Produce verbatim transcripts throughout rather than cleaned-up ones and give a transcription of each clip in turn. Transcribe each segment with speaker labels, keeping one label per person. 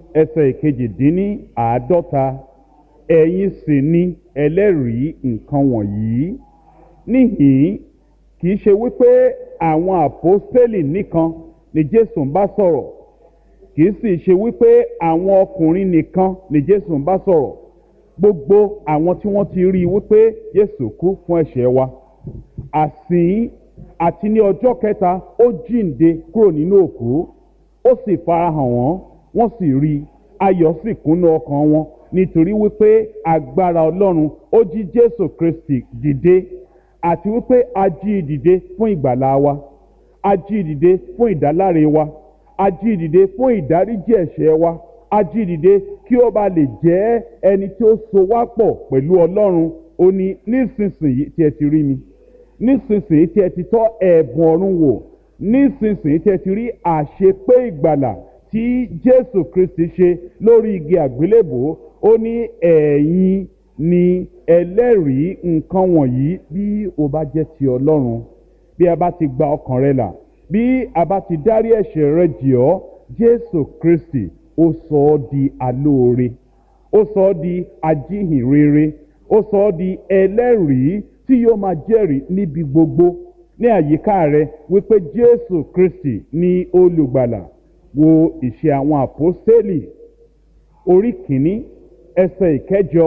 Speaker 1: ẹsẹ̀ ìkejì-dín-ní àádọ́ta ẹ̀yin sì ni ẹlẹ́rìí nǹkan wọ̀nyí. Níhìn-ín kì í ṣe wípé àwọn àpọ́stélì nìkan ni Jésù ń bá sọ̀rọ̀, kì í sì ṣe wípé àwọn ọkùnrin nìkan ni Jésù ń bá sọ̀rọ̀. Gbogbo àwọn tí wọ́n ti rí i wípé Jésù kú fún ẹ̀ṣẹ̀ wa, àsìn àti ní ọjọ́ kẹta ó jíǹde kúrò nínú òkú, ó sì farahàn wọ́n, wọ́n sì rí i, ayọ̀ sì kúnnú ọkàn wọn nítorí wípé agbára Ọlọ́run ó jí Jésù Kristi dìde, àti wípé a jí i dìde fún ìgbàlà wa, a jí i dìde fún ìdáláre wa, a jí i dìde fún ìdáríjì ẹ̀ṣẹ̀ wa, a jí i dìde kí ó bá lè jẹ́ ẹni tí ó so wá pọ̀ pẹ̀lú Ọlọ́run. Ó ní nísinsìnyí tí ẹ ti rí mi, nísinsìnyí tí ẹ ti tọ́ ẹ̀bùn ọ̀run wò, nísinsìnyí tí ẹ ti rí àṣepé ìgbàlà tí Jésù Kristi ṣe lórí igi àgbélébùú, ó ní ẹ̀yin ni ẹlẹ́rìí nǹkan wọ̀nyí. Bí o bá jẹ́ ti Ọlọ́run, bí a bá ti gba ọkàn rẹ là, bí a bá ti dárí ẹ̀ṣẹ̀ rẹ jì ọ́, Jésù Kristi ó sọ ọ́ di alóore, ó sọ ọ́ di ajíhìnrere, ó sọ ọ́ di ẹlẹ́rìí tí yóò máa jẹ́rìí níbi gbogbo ní àyíká rẹ wípé Jésù Kristi ni olùgbàlà. Wo ìṣe àwọn àpọ́stélì orí kìíní ẹsẹ̀ ìkẹjọ.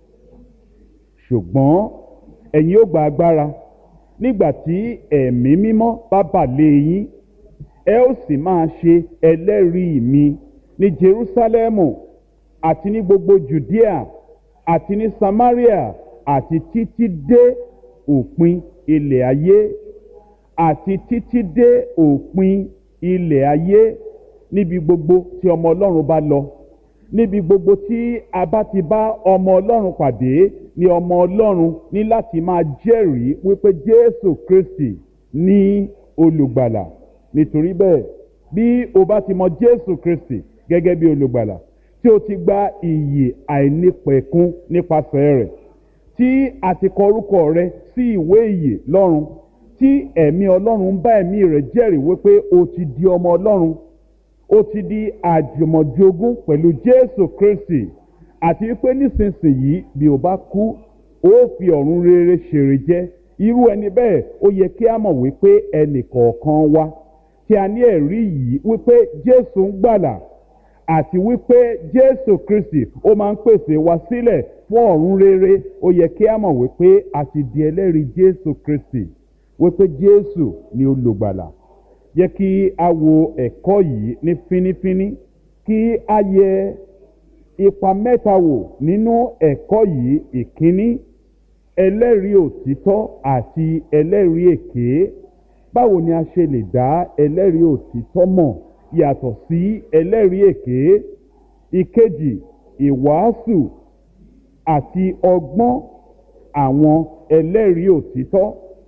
Speaker 1: Ṣùgbọ́n ẹ̀yin ó gba agbára nígbà tí ẹ̀mí mímọ́ bá bà lé yín, ẹ ó sì máa ṣe ẹlẹ́rìí mi ní Jerúsálẹ́mù àti ní gbogbo Jùdíà àti ní Samaria àti títí dé òpin ilẹ̀ ayé, àti títí dé òpin ilẹ̀ ayé. Níbi gbogbo tí ọmọ Ọlọ́run bá lọ, níbi gbogbo tí a bá ti bá ọmọ Ọlọ́run pàdé, ni ọmọ Ọlọ́run ní láti máa jẹ́rìí wípé Jésù Kristi ní olùgbàlà. Nítorí bẹ́ẹ̀, bí o bá ti mọ Jésù Kristi gẹ́gẹ́ bí olùgbàlà, tí o ti gba ìyè àìnípẹ̀kun nípasẹ̀ rẹ̀, tí a ti kọ orúkọ rẹ sí ìwé ìyè lọ́run, tí ẹ̀mí Ọlọ́run bá ẹ̀mí rẹ̀ jẹ́rìí wípé o ti di ọmọ Ọlọ́run, ó ti di àjùmọ̀jogún pẹ̀lú Jésù Kristi, àti wípé nísinsìnyí bí o bá kú, ó fi ọ̀run rere ṣèrè jẹ. Irú ẹni bẹ́ẹ̀ ó yẹ kí a mọ̀ wípé ẹnì kọ̀ọ̀kan wa tí a ní ẹ̀rí yìí wípé Jésù ń gbàlà, àti wípé Jésù Kristi ó máa ń pèsè wa sílẹ̀ fún ọ̀run rere. Ó yẹ kí a mọ̀ wípé a ti di ẹlẹ́rìí Jésù Kristi, wípé Jésù ni olùgbàlà. Jẹ́ kí a wo ẹ̀kọ́ yìí ní fínífíní, kí a yẹ ipa mẹ́ta wò nínú ẹ̀kọ́ yìí. Ìkíní, ẹlẹ́rìí òtítọ́ àti ẹlẹ́rìí èké. Báwo ni a ṣe lè dá ẹlẹ́rìí òtítọ́ mọ̀ yàtọ̀ sí ẹlẹ́rìí èké? Ìkejì, ìwàásù àti ọgbọ́n àwọn ẹlẹ́rìí òtítọ́.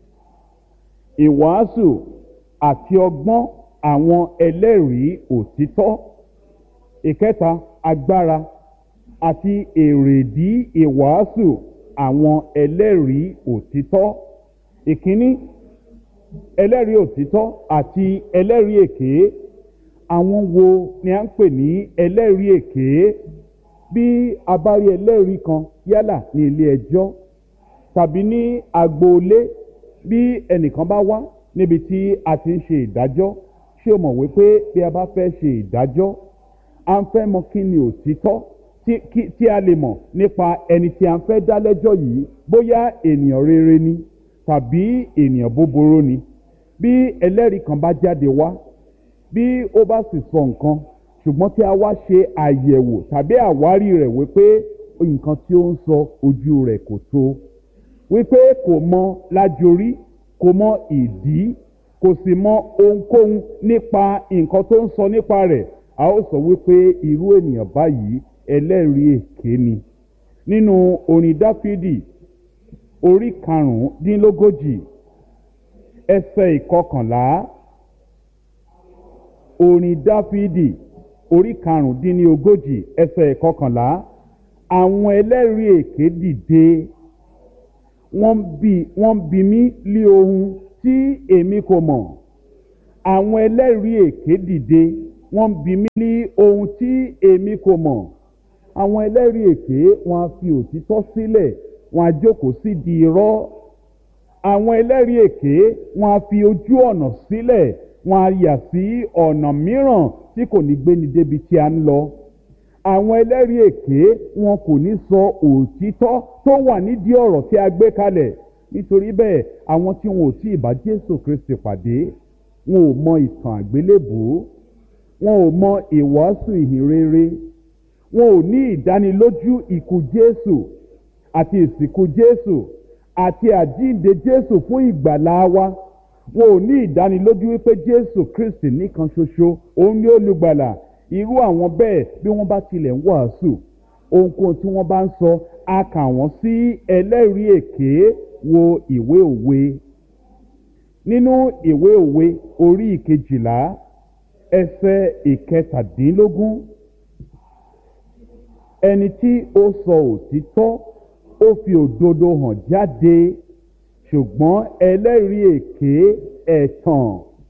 Speaker 1: Ìwàásù àti ọgbọ́n àwọn ẹlẹ́rìí òtítọ́. Ìkẹta, agbára àti èrèdí ìwàásù àwọn ẹlẹ́rìí òtítọ́. Ìkíní, ẹlẹ́rìí òtítọ́ àti ẹlẹ́rìí èké. Àwọn wo ni a ń pè ní ẹlẹ́rìí èké? Bí a bá rí ẹlẹ́rìí kan yálà ní ilé ẹjọ́ tàbí ní agboolé, bí ẹnìkan bá wá níbi tí a ti ń ṣe ìdájọ́, ṣé o mọ̀ wípé bí a bá fẹ́ ṣe ìdájọ́, a ń fẹ́ mọ̀ kí ni òtítọ́ tí a lè mọ̀ nípa ẹni tí a ń fẹ́ dá lẹ́jọ́ yìí, bóyá ènìyàn rere ni tàbí ènìyàn búburú ni. Bí ẹlẹ́rìí kan bá jáde wá, bí ó bá sì sọ nǹkan, ṣùgbọ́n tí a wá ṣe àyẹ̀wò tàbí àwárí rẹ̀ wípé nǹkan tí ó ń sọ ojú rẹ̀ kò tó, wípé kò mọ lájorí, kò mọ ìdí, kò sì mọ ohunkóhun nípa nǹkan tó ń sọ nípa rẹ̀, a ó sọ wípé irú ènìyàn báyìí ẹlẹ́rìí èké ni. Nínú orin Dáfídì orí karùndínlógójì ẹsẹ̀ ìkọkànlá, orin Dáfídì orí karùndínlógójì ẹsẹ̀ ìkọkànlá, àwọn ẹlẹ́rìí èké dìde, wọ́n bi wọ́n bi mí lé ohun tí èmi kò mọ̀. Àwọn ẹlẹ́rìí èké dìde, wọ́n bi mí lé ohun tí èmi èmi kò mọ̀. Àwọn ẹlẹ́rìí èké wọn á fi òtítọ́ sílẹ̀, wọn á jókòó sí di irọ́. Àwọn ẹlẹ́rìí èké wọn á fi ojú ọ̀nà sílẹ̀, wọn á yà sí ọ̀nà mìíràn tí kò ní gbéni débi tí a ń lọ. Àwọn ẹlẹ́rìí èké wọn kò ní sọ òtítọ́ tó wà nídìí ọ̀rọ̀ tí a gbé kalẹ̀. Nítorí bẹ́ẹ̀ àwọn tí wọn ò tí ì bá Jésù Kristi pàdé, wọn ò mọ ìtàn àgbélébùú, wọn ò mọ ìwàásù ìhìnrere, wọn ò ní ìdánilójú ikú Jésù àti ìsìnkú Jésù àti àjíǹde Jésù fún ìgbàlá wa. Wọn ò ní ìdánilójú wípé Jésù Kristi nìkan ṣoṣo òun ni olùgbàlà. Irú àwọn bẹ́ẹ̀ bí wọ́n bá tilẹ̀ ń wàásù, ohunkóhun tí wọ́n bá ń sọ a kà wọ́n sí ẹlẹ́rìí èké. Wo ìwé òwe. Nínú ìwé òwe orí ìkejìlá ẹsẹ̀ ìkẹtàdínlógún, ẹni tí ó sọ òtítọ́ ó fi òdodo hàn jáde, ṣùgbọ́n ẹlẹ́rìí èké ẹ̀tàn.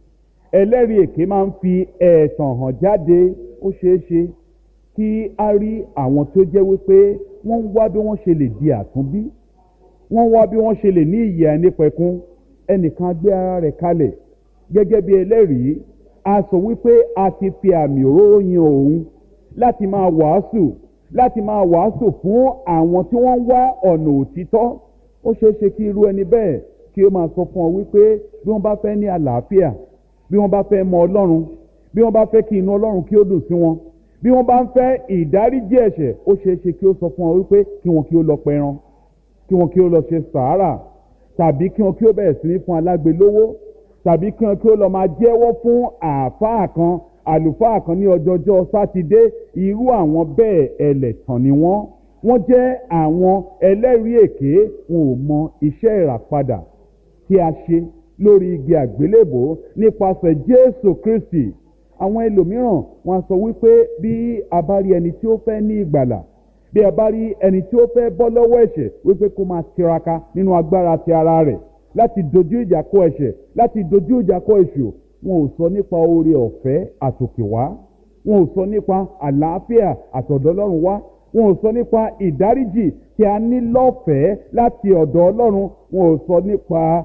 Speaker 1: Ẹlẹ́rìí èké máa ń fi ẹ̀tàn hàn jáde. Ó ṣeé ṣe kí a rí àwọn tó jẹ́ wípé wọ́n ń wá bí wọ́n ṣe lè di àtúnbí, wọ́n wá bí wọ́n ṣe lè ní ìyè àìnípẹ̀kun. Ẹnìkan gbé ara rẹ̀ kalẹ̀ gẹ́gẹ́ bí ẹlẹ́rìí, a sọ wípé a ti fi àmì òróró yan òun láti máa wàásù láti máa wàásù fún àwọn tí wọ́n ń wá ọ̀nà òtítọ́. Ó ṣeé ṣe kí irú ẹni bẹ́ẹ̀ kí ó máa sọ fún ọ wípé bí wọ́n bá fẹ́ ní àlàáfíà, bí wọ́n bá fẹ́ mọ Ọlọ́run, bí wọ́n bá fẹ́ kí inú Ọlọ́run kí ó dùn sí wọn, bí wọ́n bá ń fẹ́ ìdáríjì ẹ̀ṣẹ̀, ó ṣeé ṣe kí ó sọ fún ọ wípé kí wọn kí ó lọ pẹran, kí wọn kí ó lọ ṣe sàárà, tàbí kí wọn kí ó bẹ̀rẹ̀ sí ní fún alágbe lówó, tàbí kí wọn kí ó lọ máa jẹ́wọ́ fún àáfàá kan, àlùfáà kan ní ọjọ́jọ́ sátidé. Irú àwọn bẹ́ẹ̀ ẹlẹ́tàn ni wọ́n. Wọ́n jẹ́ àwọn ẹlẹ́rìí èké. Wọn ò mọ iṣẹ́ ìràpadà tí a ṣe lórí igi àgbélébò nípasẹ̀ Jésù Kristi. Àwọn ẹlòmíràn wọn sọ wípé bí a bá rí ẹni tí ó fẹ́ ní ìgbàlà, bí a bá rí ẹni tí ó fẹ́ bọ́ lọ́wọ́ ẹ̀ṣẹ̀, wípé kó máa tiraka nínú agbára ti ara rẹ̀ láti dojú ìjà kọ ẹ̀ṣẹ̀, láti dojú ìjà kọ èṣù. Wọn ò sọ nípa oore ọ̀fẹ́ àtòkè wá, wọn ò sọ nípa àlàáfíà àtọ̀dọ̀ Ọlọ́run wá, wọn ò sọ nípa ìdáríjì tí a ní lọ́fẹ̀ẹ́ láti ọ̀dọ̀ Ọlọ́run, wọn ò sọ nípa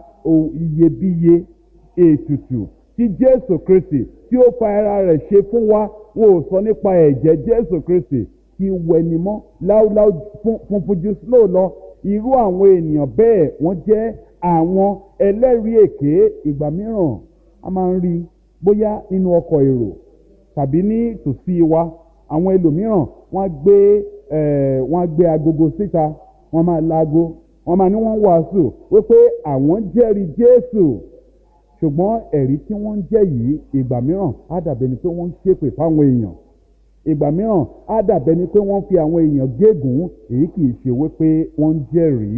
Speaker 1: iyebíye ètùtù tí Jésù Kristi tí ó fa ara rẹ̀ ṣe fún wa, wọn ò sọ nípa ẹ̀jẹ̀ Jésù Kristi tí wẹnimọ́ láúláú funfun jù snow lọ. Irú àwọn ènìyàn bẹ́ẹ̀ wọ́n jẹ́ àwọn ẹlẹ́rìí èké. Ìgbà mìíràn a máa ń rí bóyá nínú ọkọ̀ èrò tàbí ní tòsí wa, àwọn ẹlòmíràn wọ́n gbé wọ́n gbé agogo síta, wọ́n máa laago, wọ́n máa ní wọ́n wàásù wípé àwọn jẹ́rìí Jésù, ṣùgbọ́n ẹ̀rí tí wọ́n ń jẹ́ yìí ìgbà mìíràn á dàbẹ̀ ni pé wọ́n ń ṣépè fáwọn èèyàn, ìgbà mìíràn á dàbẹ̀ ni pé wọ́n fi àwọn èèyàn gégùn. Èyí kì í ṣe wípé wọ́n ń jẹ́rìí.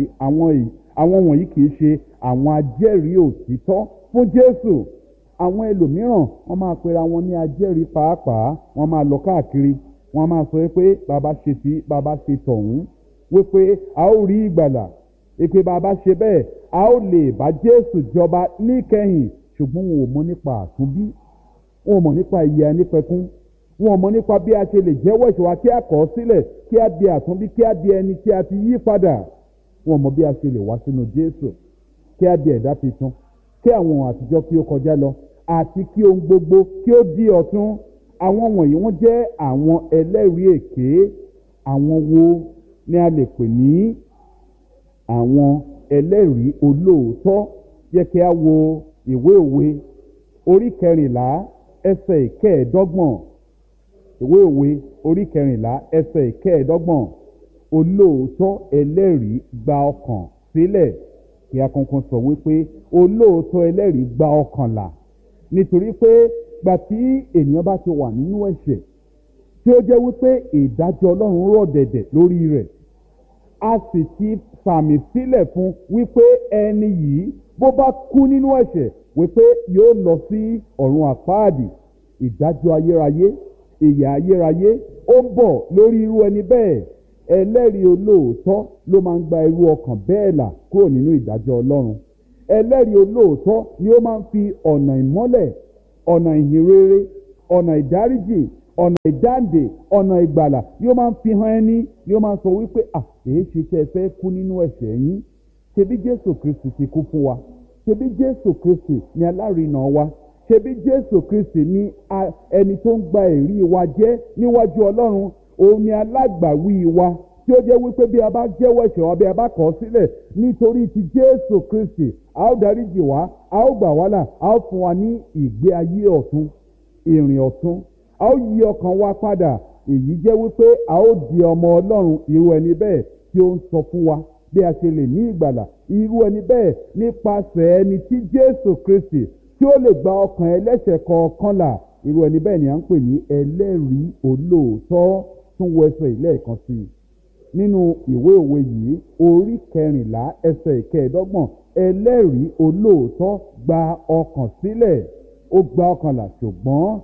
Speaker 1: Àwọn wọ̀nyí kì í ṣe àwọn ajẹ́rìí òtítọ́ fún Jésù. Àwọn ẹlòmíràn wọ́n máa pera wọn ní ajẹ́rìí pàápàá, wọ́n máa lọ káàkiri, wọ́n máa sọ pé bàbá ṣe tí bàbá ṣe tọ̀hún, wípé a ó rí ìgbàlà, wípé bàbá ṣe bẹ́ẹ̀ a ó lè bá Jésù jọba níkẹyìn. Ṣùgbọ́n wọn ò mọ̀ nípa àtúnbí, wọn ò mọ̀ nípa ìyè àìnípẹ̀kun, wọn ò mọ̀ nípa bí a ṣe lè jẹ́wọ́ ẹ̀ṣẹ̀ wa kí a kọ̀ ọ́ sílẹ̀, kí a di àtúnbí, kí a di ẹni tí a ti yí padà. Wọn ò mọ̀ bí a ṣe lè wá sínú Jésù, kí a di ẹ̀dá tuntun, kí àwọn àtijọ́ kí ó kọjá lọ àti kí ohun gbogbo kí ó di ọ̀tun. Àwọn wọ̀nyí wọ́n jẹ́ àwọn ẹlẹ́rìí èké. Àwọn wo ni a lè pè ní àwọn ẹlẹ́rìí olóòótọ́? Jẹ́ kí a wo ìwé òwe orí kẹrìnlá ẹsẹ̀ ìkẹẹ̀ẹ́dọ́gbọ̀n. Ìwé òwe orí kẹrìnlá ẹsẹ̀ ìkẹẹ̀ẹ́dọ́gbọ̀n. Olóòótọ́ ẹlẹ́rìí gba ọkàn sílẹ̀. Kí a kankan sọ wípé olóòótọ́ ẹlẹ́rìí gba ọkàn là. Nítorí pé gbà tí ènìyàn bá ti wà nínú ẹ̀ṣẹ̀ tí ó jẹ́ wípé ìdájọ́ Ọlọ́run rọ̀ dẹ̀dẹ̀ lórí rẹ̀, a sì ti sàmì sílẹ̀ fún wípé ẹni yìí bó bá kú nínú ẹ̀ṣẹ̀ wípé yóò lọ sí ọ̀run àpáàdì, ìdájọ́ ayérayé, ìyà ayérayé ó ń bọ̀ lórí irú ẹni bẹ́ẹ̀. Ẹlẹ́rìí olóòótọ́ ló máa ń gba irú ọkàn bẹ́ẹ̀ là kúrò nínú ìdájọ́ Ọlọ́run. Ẹlẹ́rìí olóòótọ́ ni ó máa ń fi ọ̀nà ìmọ́lẹ̀, ọ̀nà ìhìnrere, ọ̀nà ìdáríjì ọ̀nà ìdáǹdè, ọ̀nà ìgbàlà ni ó máa ń fi hàn ẹni, ni ó máa ń sọ wípé à èé ṣe tẹ́ ẹ fẹ́ kú nínú ẹ̀ṣẹ̀ yín, ṣebí Jésù Kristi ti kú fún wa, ṣebí Jésù Kristi ni alárinà wa, ṣebí Jésù Kristi ni ẹni tó ń gba ẹ̀rí wa jẹ́ níwájú Ọlọ́run, òun ni alágbàwí wa, tí ó jẹ́ wípé bí a bá jẹ́wọ́ ẹ̀ṣẹ̀ wa, bí a bá kọ̀ ọ́ sílẹ̀ nítorí ti Jésù Kristi, a ó dáríjì wá, a ó gbà wá là, a ó fún wa ní ìgbé ayé ọ̀tun, ìrìn ọ̀tun, a ó yí ọkàn wa padà. Èyí jẹ́ wípé a ó di ọmọ Ọlọ́run. Irú ẹni bẹ́ẹ̀ tí ó ń sọ fún wa bí a ṣe lè ní ìgbàlà, irú ẹni bẹ́ẹ̀ nípasẹ̀ ẹni tí Jésù Kristi tí ó lè gba ọkàn ẹlẹ́ṣẹ̀ kọ̀ọ̀kan là, irú ẹni bẹ́ẹ̀ ni à ń pè ní ẹlẹ́rìí olóòótọ́. Tún wo ẹsẹ̀ ìlẹ́ẹ̀kan sí i nínú ìwé òwe yìí, orí kẹrìnlá ẹsẹ̀ ìkẹẹ̀dọ́gbọ̀n. Ẹlẹ́rìí olóòótọ́ gba ọkàn sílẹ̀, ó gba ọkàn là, ṣùgbọ́n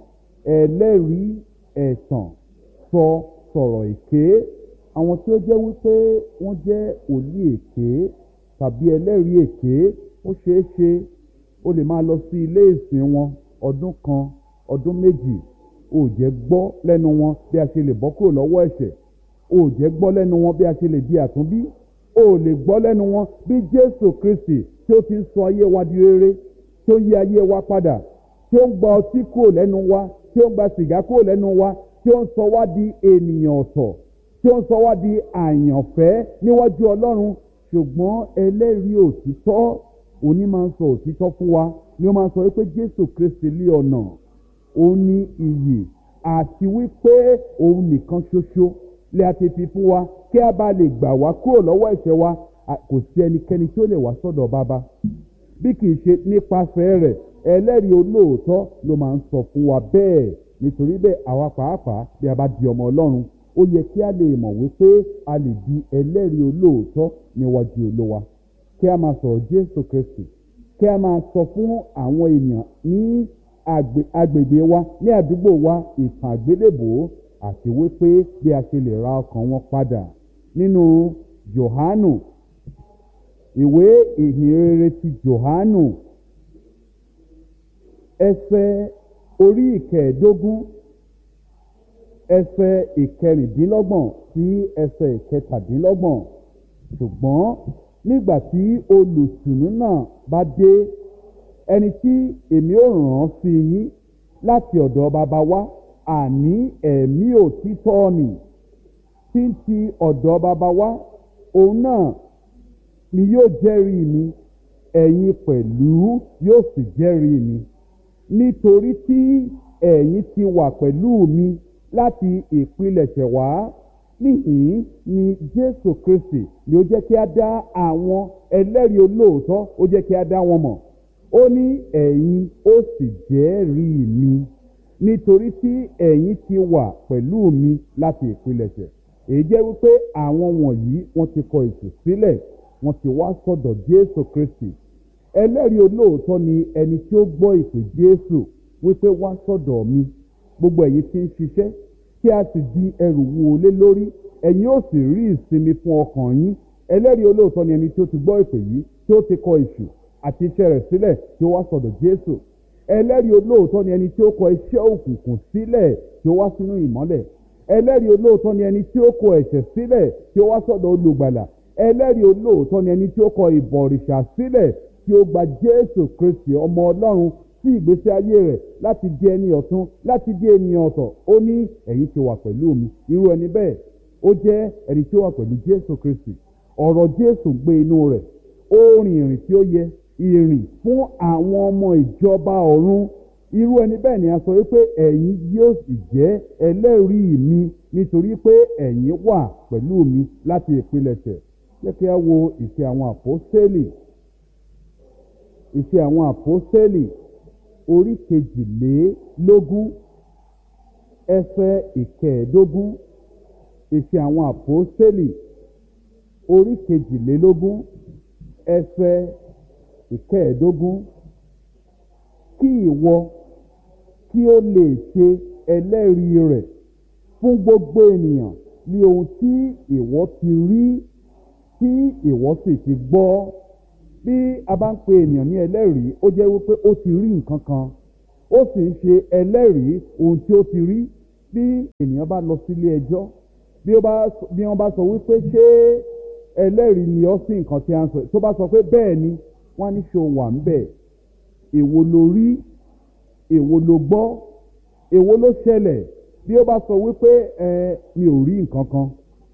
Speaker 1: ẹlẹ́rìí ẹ̀tàn sọ sọ̀rọ̀ èké. Àwọn tí ó jẹ́ wípé wọ́n jẹ́ wòlíì èké tàbí ẹlẹ́rìí èké, ó ṣeé ṣe ó lè máa lọ sí ilé ìsìn wọn ọdún kan, ọdún méjì, ó jẹ́ gbọ́ lẹ́nu wọn bí a ṣe lè bọ́ kúrò lọ́wọ́ ẹ̀ṣẹ̀, ó jẹ́ gbọ́ lẹ́nu wọn bí a ṣe lè di àtúnbí, ó lè gbọ́ lẹ́nu wọn bí Jésù Kristi tí ó ti ń sọ ayé wa di rere, tí ó yí ayé wa padà, tí ó ń gba ọtí kúrò lẹ́nu wa, tí ó ń gba sìgá kúrò lẹ́nu wa, tí ó ń sọ wá di ènìyàn ọ̀tọ̀, tí ó ń sọ wá di àyànfẹ́ níwájú Ọlọ́run. Ṣùgbọ́n ẹlẹ́rìí òtítọ́, òní máa ń sọ òtítọ́ fún wa, ni ó máa ń sọ wípé Jésù Kristi lé ọ̀nà, òun ní iyì, àti wípé òun nìkan ṣoṣo lè àti fi fún wa kí a bá lè gbà wá kúrò lọ́wọ́ ẹ̀ṣẹ̀ wa. Kò sí ẹnikẹ́ni tí ó lè wá sọ́dọ̀ Baba bí kì í ṣe nípasẹ̀ rẹ̀. Ẹlẹ́rìí olóòótọ́ ló máa ń sọ fún wa bẹ́ẹ̀. Nítorí bẹ́ẹ̀, àwa pàápàá bí a bá di ọmọ Ọlọ́run, ó yẹ kí a lè mọ̀ wípé a lè di ẹlẹ́rìí olóòótọ́ níwájú Olúwa, kí a máa sọ̀rọ̀ Jésù Kristi, kí a máa sọ fún àwọn ènìyàn ní agbègbè wa, ní àdúgbò wa, ìtàn àgbélébùú, àti wípé bí a ṣe lè ra ọkàn wọn padà. Nínú Jòhánù, ìwé ìhìnrere ti Jòhánù, ẹsẹ̀ orí ìkẹẹ̀ẹ́dógún, ẹsẹ̀ ìkẹrìndínlọ́gbọ̀n sí ẹsẹ̀ ìkẹtàdínlọ́gbọ̀n. Ṣùgbọ́n nígbà tí olùtùnú náà bá dé, ẹni tí èmi ó rán án sí yín láti ọ̀dọ̀ Baba wá, àní ẹ̀mí òtítọ́ nì tí ń ti ọ̀dọ̀ Baba wá, òun náà ni yóò jẹ́rìí mi, ẹ̀yin pẹ̀lú yóò sì jẹ́rìí mi, nítorí tí ẹ̀yin ti wà pẹ̀lú mi láti ìpilẹ̀ṣẹ̀ wá. Níhìn-ín ni Jésù Kristi ni ó jẹ́ kí a dá àwọn ẹlẹ́rìí olóòótọ́, ó jẹ́ kí a dá wọn mọ̀. Ó ní ẹ̀yin ó sì jẹ́rìí mi, nítorí tí ẹ̀yin ti wà pẹ̀lú mi láti ìpilẹ̀ṣẹ̀. Èyí jẹ́ wípé àwọn wọ̀nyí wọ́n ti kọ ètò sílẹ̀, wọ́n ti wá sọ́dọ̀ Jésù Kristi. Ẹlẹ́rìí olóòótọ́ ni ẹni tí ó gbọ́ ìpè Jésù wípé wá sọ́dọ̀ mi, gbogbo ẹ̀yin tí ń ṣiṣẹ́ tí a sì di ẹrù wúwo lé lórí, ẹ̀yin ó sì rí ìsinmi fún ọkàn yín. Ẹlẹ́rìí olóòótọ́ ni ẹni tí ó ti gbọ́ ìpè yìí, tí ó ti kọ èṣù àti iṣẹ́ rẹ̀ sílẹ̀, tí ó wá sọ́dọ̀ Jésù. Ẹlẹ́rìí olóòótọ́ ni ẹni tí ó kọ iṣẹ́ òkùnkùn sílẹ̀, tí ó wá sínú ìmọ́lẹ̀. Ẹlẹ́rìí olóòótọ́ ni ẹni tí ó kọ ẹ̀ṣẹ̀ sílẹ̀, tí ó wá sọ́dọ̀ olùgbàlà. Ẹlẹ́rìí olóòótọ́ ni ẹni tí ó kọ ìbọ̀rìṣà sílẹ̀, tí ó gba Jésù Kristi ọmọ Ọlọ́run sí ìgbésí ayé rẹ̀ láti di ẹni ọ̀tun, láti di ènìyàn ọ̀tọ̀. Ó ní ẹ̀yin ti wà pẹ̀lú mi. Irú ẹni bẹ́ẹ̀, ó jẹ́ ẹni tí ó wà pẹ̀lú Jésù Kristi. Ọ̀rọ̀ Jésù gbé inú rẹ̀, ó rìn ìrìn tí ó yẹ, ìrìn fún àwọn ọmọ ìjọba ọ̀run. Irú ẹni bẹ́ẹ̀ ni a sọ wípé ẹ̀yin yóò sì jẹ́ ẹlẹ́rìí mi, nítorí pé ẹ̀yin wà pẹ̀lú mi láti ìpilẹ̀ṣẹ̀. Jẹ́ kí a wo ìṣe àwọn àpọ́stélì, ìṣe àwọn àpọ́stélì orí kejìlélógún ẹsẹ̀ ìkẹẹ̀ẹ́dógún. Ìṣe àwọn àpọ́stélì orí kejìlélógún ẹsẹ̀ ìkẹẹ̀ẹ́dógún. Kí ìwọ kí ó lè ṣe ẹlẹ́rìí rẹ̀ fún gbogbo ènìyàn ní ohun tí ìwọ ti rí, tí ìwọ sì ti gbọ́. Bí a bá ń pe ènìyàn ní ẹlẹ́rìí, ó jẹ́ wípé ó ti rí nǹkan kan, ó sì ń ṣe ẹlẹ́rìí ohun tí ó ti rí. bí ènìyàn bá lọ sílé ẹjọ́ bí ó bá bí wọ́n bá sọ wípé ṣé ẹlẹ́rìí ni ọ́ sí nǹkan tí a ń sọ tó bá sọ pé bẹ́ẹ̀ ni wọ́n á ní ṣe wà ń bẹ̀ èwo ló rí èwo ló gbọ́ èwo ló ṣẹlẹ̀ bí ó bá sọ wípé ẹ mi ò rí nǹkan kan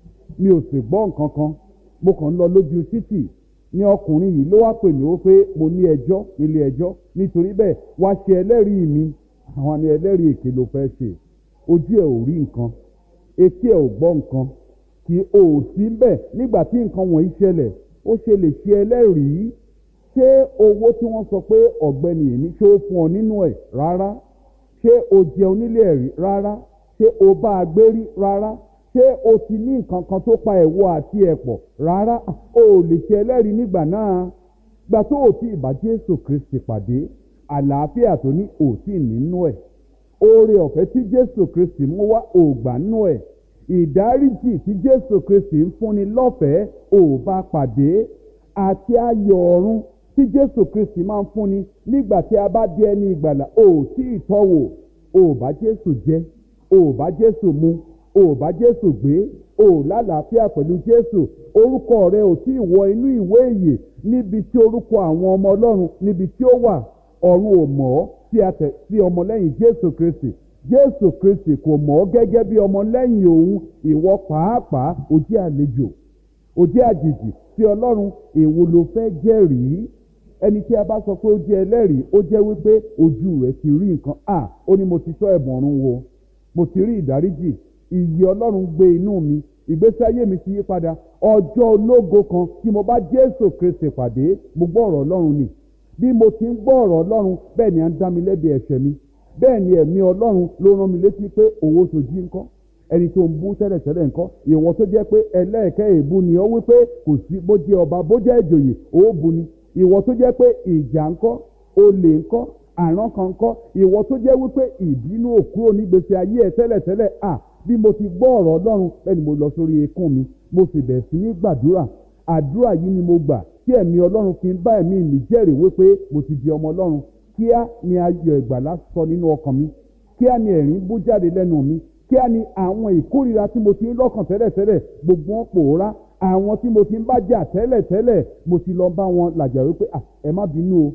Speaker 1: mi ò sì gbọ́ nǹkan kan mo kàn ń lọ lójú títì ní ọkùnrin yìí ló wá pè mí ó pé mo ní ẹjọ́ nílé ẹjọ́ nítorí bẹ́ẹ̀ wá ṣe ẹlẹ́rìí mi àwọn ni ẹlẹ́rìí èké ló fẹ́ ṣe ojú ẹ̀ ò rí nǹkan etí ẹ̀ ò gbọ́ nǹkan kí o ò sí bẹ́ẹ̀ nígbà tí nǹkan wọ̀nyí ṣẹlẹ̀ ó ṣe lè ṣe ẹlẹ́rìí ṣé owó tí wọ́n sọ pé ọ̀gbẹ́ni yìí ní ṣé ó fún ọ nínú ẹ̀ rárá ṣé o jẹun nílé ẹ̀rí rárá ṣé o bá a gbé rí rárá ṣé o ti ní nǹkan kan tó pa ẹ̀wọ̀ àti ẹ̀pọ̀ rárá o ò lè ṣe ẹlẹ́rìí nígbà náà gbà tó o tí ì bá Jésù Kristi pàdé àlàáfíà tó ní o tí ì nínú ẹ̀ oore ọ̀fẹ́ tí Jésù Kristi mú wá o gbà nínú ẹ̀ ìdáríjì tí Jésù Kristi ń fúnni lọ́fẹ̀ẹ́ o bá pàdé àti ayọ̀ ọ̀run tí Jésù Kristi máa ń fúnni nígbà tí a bá di ẹni ìgbàlà o tí ì tọ́wò o bá Jésù jẹ o bá Jésù mu o bá Jésù gbé o lálàáfíà pẹ̀lú Jésù orúkọ rẹ ò tí ì wọ inú ìwé ìyè níbi tí orúkọ àwọn ọmọ Ọlọ́run níbi tí ó wà ọ̀run ò mọ̀ ọ́ sí àtẹ̀ sí ọmọlẹ́yìn Jésù Kristi Jésù Kristi kò mọ̀ ọ́ gẹ́gẹ́ bí ọmọlẹ́yìn òun ìwọ pàápàá o jẹ́ àlejò o jẹ́ àjèjì sí Ọlọ́run èwo ló fẹ́ jẹ́rìí ẹni tí a bá sọ pé ó jẹ́ ẹlẹ́rìí ó jẹ́ wípé ojú rẹ̀ ti rí nǹkan à ó ní mo ti tọ́ ẹ̀bùn ọ̀run wò mo ti rí ìdáríjì ìyè Ọlọ́run gbé inú mi ìgbésí ayé mi ti yí padà ọjọ́ ológo kan tí mo bá Jésù Kristi pàdé mo gbọ́ ọ̀rọ̀ Ọlọ́run ni bí mo ti ń gbọ́ ọ̀rọ̀ Ọlọ́run bẹ́ẹ̀ ni à ń dá mi lẹ́bi ẹ̀ṣẹ̀ mi bẹ́ẹ̀ ni ẹ̀mí Ọlọ́run ló rán mi létí pé owó tó jí ńkọ́ ẹni tó ń bú tẹ́lẹ̀tẹ́lẹ̀ ńkọ́ ìwọ tó jẹ́ pé ẹlẹ́ẹ̀kẹ́ èébú ni ó wí pé kò sí bó jẹ́ ọba bó jẹ́ ìjòyè ó bu ni ìwọ tó jẹ́ pé ìjà ńkọ́ olè ńkọ́ àrán kan ńkọ́ ìwọ tó jẹ́ wípé ìbínú òkúrò nígbèsè ayé ẹ̀ tẹ́lẹ̀tẹ́lẹ̀ à bí mo ti gbọ́ ọ̀rọ̀ Ọlọ́run bẹ́ẹ̀ni mo lọ sórí eékún mi mo sì bẹ̀rẹ̀ sí ní gbàdúrà àdúrà yìí ni mo gbà tí ẹ̀mí Ọlọ́run fi ń bá ẹ̀mí mi jẹ́rìí wípé mo ti di ọmọ Ọlọ́run kíá ni ayọ̀ ìgbàlà sọ nínú ọkàn mi kíá ni ẹ̀rín bú jáde lẹ́nu mi kíá ni àwọn ìkórìíra tí mo ti ń lọ́kàn tẹ́lẹ̀tẹ́lẹ̀ gbogbo wọn pòórá àwọn tí mo ti ń bá jà tẹ́lẹ̀tẹ́lẹ̀ mo ti lọ bá wọn làjà wípé ẹ má bínú o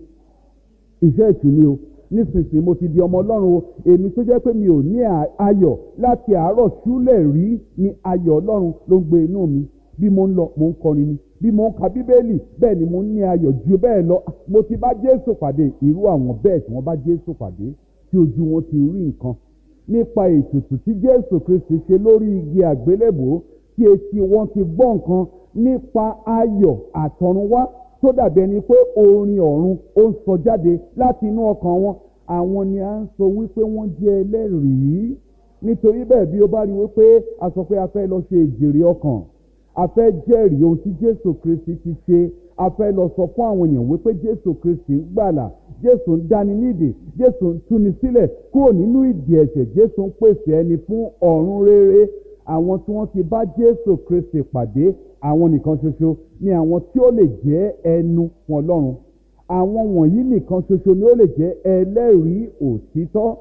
Speaker 1: iṣẹ́ ìtù ni o nísinsìnyí mo ti di ọmọ Ọlọ́run o èmi tó jẹ́ pé mi ò ní ayọ̀ láti àárọ̀ ṣúlẹ̀ rí ni ayọ̀ Ọlọ́run ló ń gbé inú mi bí mo ń lọ mo ń kọrin ni bí mo ń ka Bíbélì bẹ́ẹ̀ ni mo ń ní ayọ̀ ju bẹ́ẹ̀ lọ mo ti bá Jésù pàdé irú àwọn bẹ́ẹ̀ tí wọ́n bá Jésù pàdé tí ojú wọn ti rí nǹkan nípa ètùtù tí Jésù Kristi ṣe lórí igi àgbélébùú tí etí wọn ti gbọ́ nǹkan nípa ayọ̀ àtọ̀runwá tó dàbí ẹni pé orin ọ̀run ó ń sọ jáde láti inú ọkàn wọn àwọn ni à ń sọ wípé wọ́n jẹ́ ẹlẹ́rìí nítorí bẹ́ẹ̀ bí ó bá rí wípé a sọ pé a fẹ́ lọ ṣe ìjèrè ọkàn a fẹ́ jẹ́rìí ohun tí Jésù Kristi ti ṣe a fẹ́ lọ sọ fún àwọn èèyàn wípé Jésù Kristi ń gbàlà Jésù ń dáni nídè Jésù ń túni sílẹ̀ kúrò nínú ìdè ẹ̀ṣẹ̀ Jésù ń pèsè ẹni fún ọ̀run rere àwọn tí wọ́n ti bá Jésù Kristi pàdé àwọn nìkan ṣoṣo ni àwọn tí ó lè jẹ́ ẹnu fún Ọlọ́run àwọn wọ̀nyí nìkan ṣoṣo ni ó lè jẹ́ ẹlẹ́rìí òtítọ́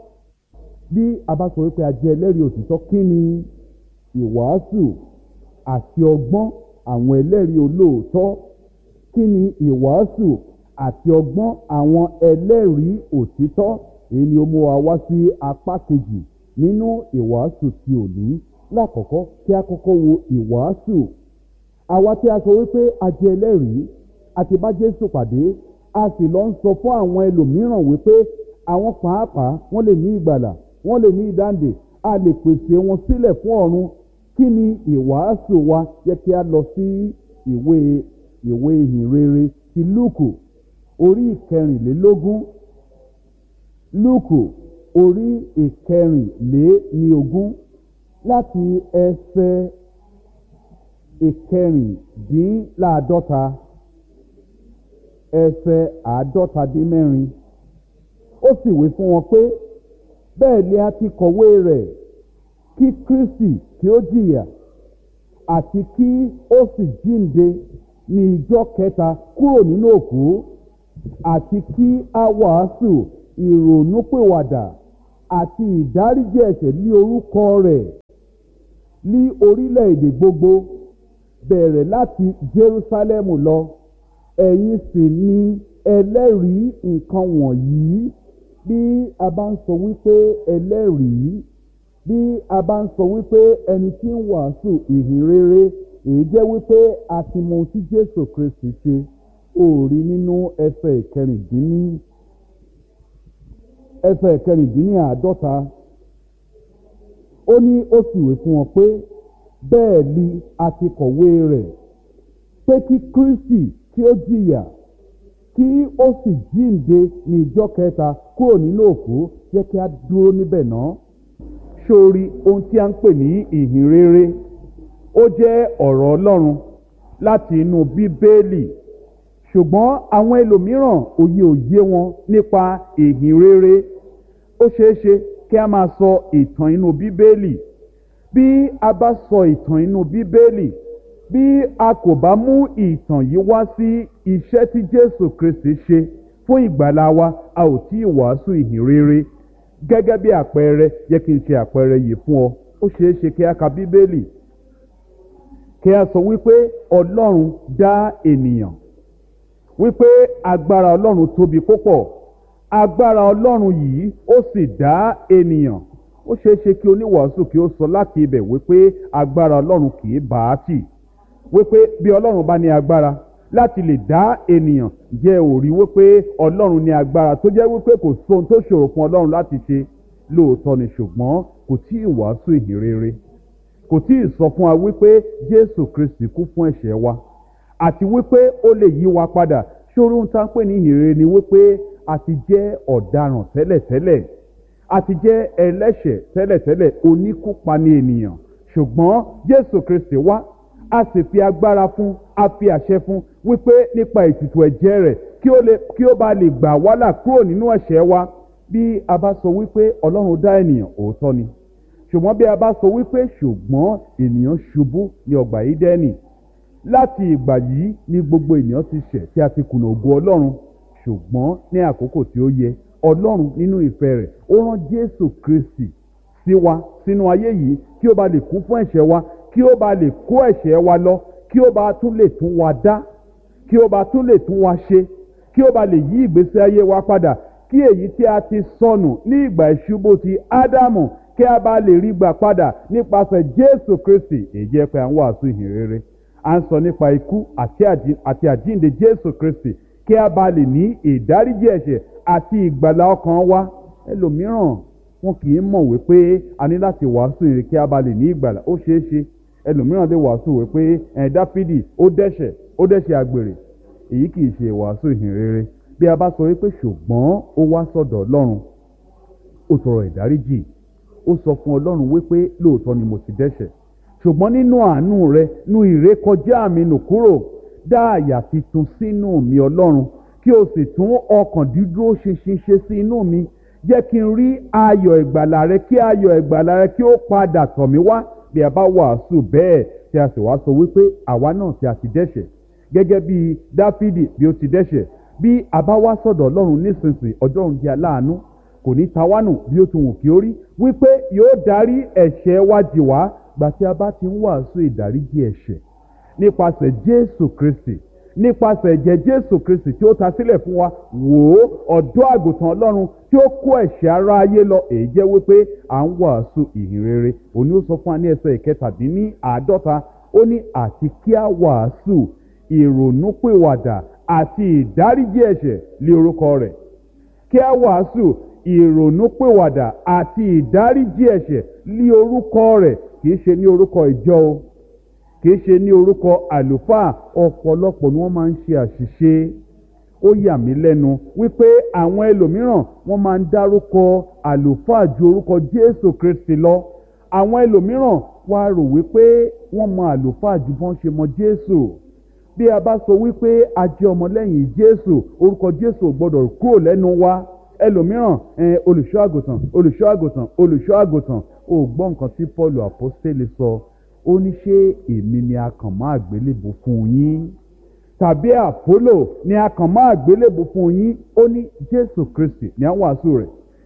Speaker 1: bí a bá sọ wípé a jẹ́ ẹlẹ́rìí òtítọ́ kí ni ìwàásù àti ọgbọ́n àwọn ẹlẹ́rìí olóòótọ́ kí ni ìwàásù àti ọgbọ́n àwọn ẹlẹ́rìí òtítọ́ èyí ni ó mú wa wá sí apá kejì nínú ìwàásù ti òní lákọ̀ọ́kọ́ kí a kọ́kọ́ wo ìwàásù àwa tí a sọ wípé a jẹ́ ẹlẹ́rìí àti bá Jésù pàdé a sì lọ ń sọ fún àwọn ẹlòmíràn wípé àwọn pàápàá wọ́n lè ní ìgbàlà wọ́n lè ní ìdáǹdè a lè pèsè wọn sílẹ̀ fún ọ̀run kí ni ìwàásù wa yẹ kí a lọ sí ìwé ìwé ìhìnrere ti Lúùkù orí ìkẹrìnlélógún Lúùkù orí ìkẹrìnléníogún láti ẹsẹ̀ ìkẹrìndínláàádọ́ta ẹsẹ̀ àádọ́ta dín mẹ́rin ó sì wí fún wọn pé bẹ́ẹ̀ ni a ti kọ̀wé rẹ̀ kí Kristi kí ó jìyà àti kí ó sì jíǹde ní ìjọ́ kẹta kúrò nínú òkú àti kí a wàásù ìrònúpìwàdà àti ìdáríjì ẹ̀ṣẹ̀ ní orúkọ rẹ̀ ní orílẹ̀-èdè gbogbo bẹ̀rẹ̀ láti Jerúsálẹ́mù lọ ẹ̀yin sì ni ẹlẹ́rìí nǹkan wọ̀nyí. Bí a bá ń sọ wípé ẹlẹ́rìí, bí a bá ń sọ wípé ẹni tí ń wàásù ìhìn rere, èyí jẹ́ wípé a ti mọ ohun tí Jésù Kristi ṣe. Ó rí nínú ẹsẹ̀ ìkẹrìndínní ẹsẹ̀ ìkẹrìndínní àádọ́ta. Ó ní ó sì wí fún wọn pé bẹ́ẹ̀ ni a ti kọ̀wé rẹ̀ pé kí Kristi kí ó jìyà kí ó sì jíǹde ní ìjọ́ kẹta kúrò nínú òkú. Jẹ́ kí a dúró níbẹ̀ náà. Sórí ohun tí a ń pè ní ìhìn rere, ó jẹ́ ọ̀rọ̀ Ọlọ́run láti inú Bíbélì. Ṣùgbọ́n àwọn ẹlòmíràn òye òye wọn nípa ìhìn rere. Ó ṣeé ṣe kí a máa sọ ìtàn inú Bíbélì. Bí a bá sọ ìtàn inú Bíbélì, bí a kò bá mú ìtàn yìí wá sí iṣẹ́ tí Jésù Kristi ṣe fún ìgbàlà wa, a ò tí ì wàásù ìhìn rere. Gẹ́gẹ́ bí àpẹẹrẹ, yẹ kí n ṣe àpẹẹrẹ yìí fún ọ. Ó ṣeé ṣe kí a ka Bíbélì, kí a sọ wípé Ọlọ́run dá ènìyàn, wípé agbára Ọlọ́run tóbi púpọ̀, agbára Ọlọ́run yìí ó sì dá ènìyàn. Ó ṣeé ṣe kí oníwàásù kí ó sọ láti ibẹ̀ wípé agbára Ọlọ́run kì í bá a tì, wípé bí Ọlọ́run bá ní agbára láti lè dá ènìyàn, jẹ́ ò rí wípé Ọlọ́run ní agbára tó jẹ́ wípé kò sóhun tó ṣòro fún Ọlọ́run láti ṣe. Lóòótọ́ ni, ṣùgbọ́n kò tí ì wàásù ìhìn rere, kò tí ì sọ fún wa wípé Jésù Kristi kú fún ẹ̀ṣẹ̀ wa àti wípé ó lè yí wa padà. Ṣòro ń tá ń pè ní ìhìn rere ni wípé a ti jẹ́ ọ̀daràn tẹ́lẹ̀tẹ́lẹ̀, a ti jẹ́ ẹlẹ́ṣẹ̀ tẹ́lẹ̀tẹ́lẹ̀, oníkúpani ènìyàn. Ṣùgbọ́n Jésù Kristi wá, a sì fi agbára fún, a fi àṣẹ fún wípé nípa ètùtù ẹ̀jẹ̀ rẹ̀ kí ó lè kí ó bá lè gbà wá là kúrò nínú ẹ̀ṣẹ̀ wa. Bí a bá sọ wípé Ọlọ́run dá ènìyàn, òótọ́ ni. Ṣùgbọ́n bí a bá sọ wípé ṣùgbọ́n ènìyàn ṣubú ní ọgbà Édẹ́nì, láti ìgbà yìí ni gbogbo ènìyàn ti ṣẹ̀ tí a ti kùnà ògo Ọlọ́run. Ṣùgbọ́n ní àkókò tí ó yẹ, Ọlọ́run nínú ìfẹ́ rẹ̀ ó rán Jésù Kristi sí wa sínú ayé yìí kí ó bá lè kú fún ẹ̀ṣẹ̀ wa, kí ó bá lè kó ẹ̀ṣẹ̀ wa lọ, kí ó bá tún lè tún wa dá, kí ó bá tún lè tún wa ṣe, kí ó bá lè yí ìgbésí ayé wa padà, kí èyí tí a ti sọnù ní ìgbà ìṣubú ti Ádámù kí a bá lè rí gbà padà nípasẹ̀ Jésù Kristi. Èyí jẹ́ pé à ń wàásù ìhìn rere. À ń sọ nípa ikú àti àjíǹde Jésù Kristi kí a bá lè ní ìdáríjì ẹ̀ṣẹ̀ àti ìgbàlà ọkàn wa. Ẹlòmíràn wọn kì í mọ̀ wípé a ní láti wàásù ìrere kí a bá lè ní ìgbàlà. Ó ṣeé ṣe ẹlòmíràn lè wàásù wípé ẹ̀ Dáfídì ó dẹ́ṣẹ̀ ó dẹ́ṣẹ̀ àgbèrè. Èyí kì í ṣe ìwàásù ìhìn rere. Bí a bá sọ wípé ṣùgbọ́n ó wá sọ́dọ̀ Ọlọ́run, ó tọrọ ìdáríjì, ó sọ fún Ọlọ́run wípé lóòótọ́ ni mo ti dẹ́ṣẹ̀, ṣùgbọ́n nínú àánú rẹ nú ìrékọjá mi nù kúrò, dá àyà titun sínú mi Ọlọ́run, kí o sì tún ọkàn dídúró ṣinṣin ṣe sí inú mi. Jẹ́ kí n rí ayọ̀ ìgbàlà rẹ, kí ayọ̀ ìgbàlà rẹ kí ó padà tọ̀ mí wá. Bí a bá wàásù bẹ́ẹ̀ tí a sì wá sọ wípé àwa náà tí a ti dẹ́ṣẹ̀ gẹ́gẹ́ bí Dáfídì bí ó ti dẹ́ṣẹ̀, bí a bá wá sọ́dọ̀ Ọlọ́run nísinsìnyí, Ọlọ́run jẹ́ aláàánú, kò ní ta wá nù bí ó ti wù kí ó rí, wípé yóò dárí ẹ̀ṣẹ̀ wa jì wá. Gbà tí a bá ti ń wàásù ìdáríjì ẹ̀ṣẹ̀ nípasẹ̀ Jésù Kristi, nípasẹ̀ ẹ̀jẹ̀ Jésù Kristi tí ó ta sílẹ̀ fún wa, wò ó, ọ̀dọ́ àgùntàn Ọlọ́run tí ó kó ẹ̀ṣẹ̀ ara ayé lọ. Èyí jẹ́ wípé à ń wàásù ìhìn rere. Òní ó sọ fún wa ní ẹsẹ̀ ìkẹtàdínní àádọ́ta, ó ní àti kí a wàásù ìrònúpìwàdà àti ìdáríjì ẹ̀ṣẹ̀ lé orúkọ rẹ̀. Kí a wàásù ìrònúpìwàdà àti ìdáríjì ẹ̀ṣẹ̀ lé orúkọ rẹ̀. Kìí ṣe ní orúkọ ìjọ o, kìí ṣe ní orúkọ àlùfáà. Ọ̀pọ̀lọpọ̀ ni wọ́n máa ń ṣe àṣìṣe. Ó yà mí lẹ́nu wípé àwọn ẹlòmíràn wọ́n máa ń dárúkọ àlùfáà ju orúkọ Jésù Kristi lọ. Àwọn ẹlòmíràn wá rò wípé wọ́n mọ àlùfáà ju bọ́n ṣe mọ Jésù. Bí a bá sọ wípé a jẹ́ ọmọlẹ́yìn Jésù, orúkọ Jésù ò gbọdọ̀ kúrò lẹ́nu wa. Ẹlòmíràn ẹ olùṣọ́ àgùntàn olùṣọ́ àgùntàn olùṣọ́ àgùntàn. Ó gbọ́ nǹkan tí Paul àpọ́stélì sọ. Ó ní ṣé èmi ni a kàn mọ́ àgbélébù fún yín, tàbí Àpólò ni a kàn mọ́ àgbélébù fún yín? Ó ní Jésù Kristi ní à ń wàásù rẹ̀.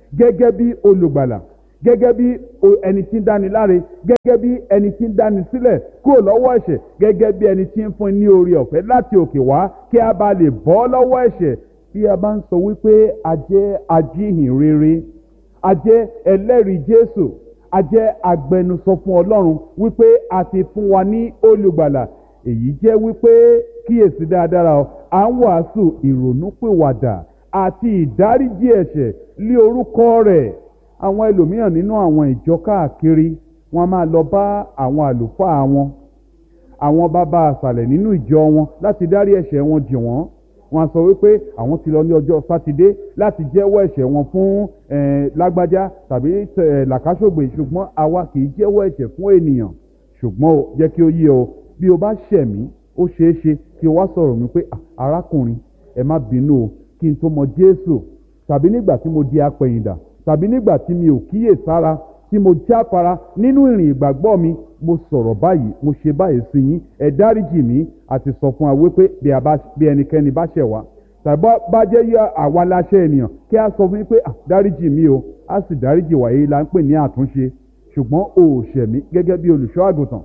Speaker 1: gẹ́gẹ́ bí olùgbàlà, gẹ́gẹ́ bí ẹni tí ń dáni láre, gẹ́gẹ́ bí ẹni tí ń dáni sílẹ̀ kúrò lọ́wọ́ ẹ̀ṣẹ̀, gẹ́gẹ́ bí ẹni tí ń fún ní oore ọ̀fẹ́ láti òkè wá kí a bá lè bọ́ lọ́wọ́ ẹ̀ṣẹ̀. Bí a bá ń sọ wípé a jẹ́ ajíhìn rere, a jẹ́ ẹlẹ́rìí Jésù, a jẹ́ agbẹnusọ fún Ọlọ́run wípé a ti fún wa ní olùgbàlà, èyí jẹ́ wípé kíyèsí dáadáa o, à ń wàásù ìrònúpìwàdà àti ìdáríjì ẹ̀ṣẹ̀ lé orúkọ rẹ̀. Àwọn ẹlòmíràn nínú àwọn ìjọ káàkiri wọn máa lọ bá àwọn àlùfáà wọn, àwọn bàbá àsàlẹ̀ nínú ìjọ wọn láti dárí ẹ̀ṣẹ̀ wọn jì wọ́n. Wọ́n sọ wípé àwọn ti lọ ní ọjọ́ sátidé láti jẹ́wọ́ ẹ̀ṣẹ̀ wọn fún lágbájá tàbí làkàṣògbè, ṣùgbọ́n àwa kì í jẹ́wọ́ ẹ̀ṣẹ̀ fún ènìyàn. Ṣùgbọ́n o jẹ́ kí ó yé o, bí o bá ṣẹ̀ mí ó ṣeé ṣe kí o wá sọ̀rọ̀ mi pé arákùnrin ẹ má bínú o, kí n tó mọ Jésù, tàbí nígbà tí mo di apẹ̀yìndà, tàbí nígbà tí mi ò kíyè sára, tí mo jáfara nínú ìrìn ìgbàgbọ́ mi, mo sọ̀rọ̀ báyìí, mo ṣe báyìí sí yín, ẹ dáríjì mí. Àti sọ fún wa wípé bí ẹnikẹ́ni bá ṣẹ̀ wá tàbí bá jẹ́ yá àwa láṣẹ ènìyàn, kí a sọ fún yín pé dáríjì mí o, a sì dáríjì wá. Èyí la ń pè ní àtúnṣe. Ṣùgbọ́n o ò ṣẹ̀ mí gẹ́gẹ́ bí olùṣọ́ àgùntàn,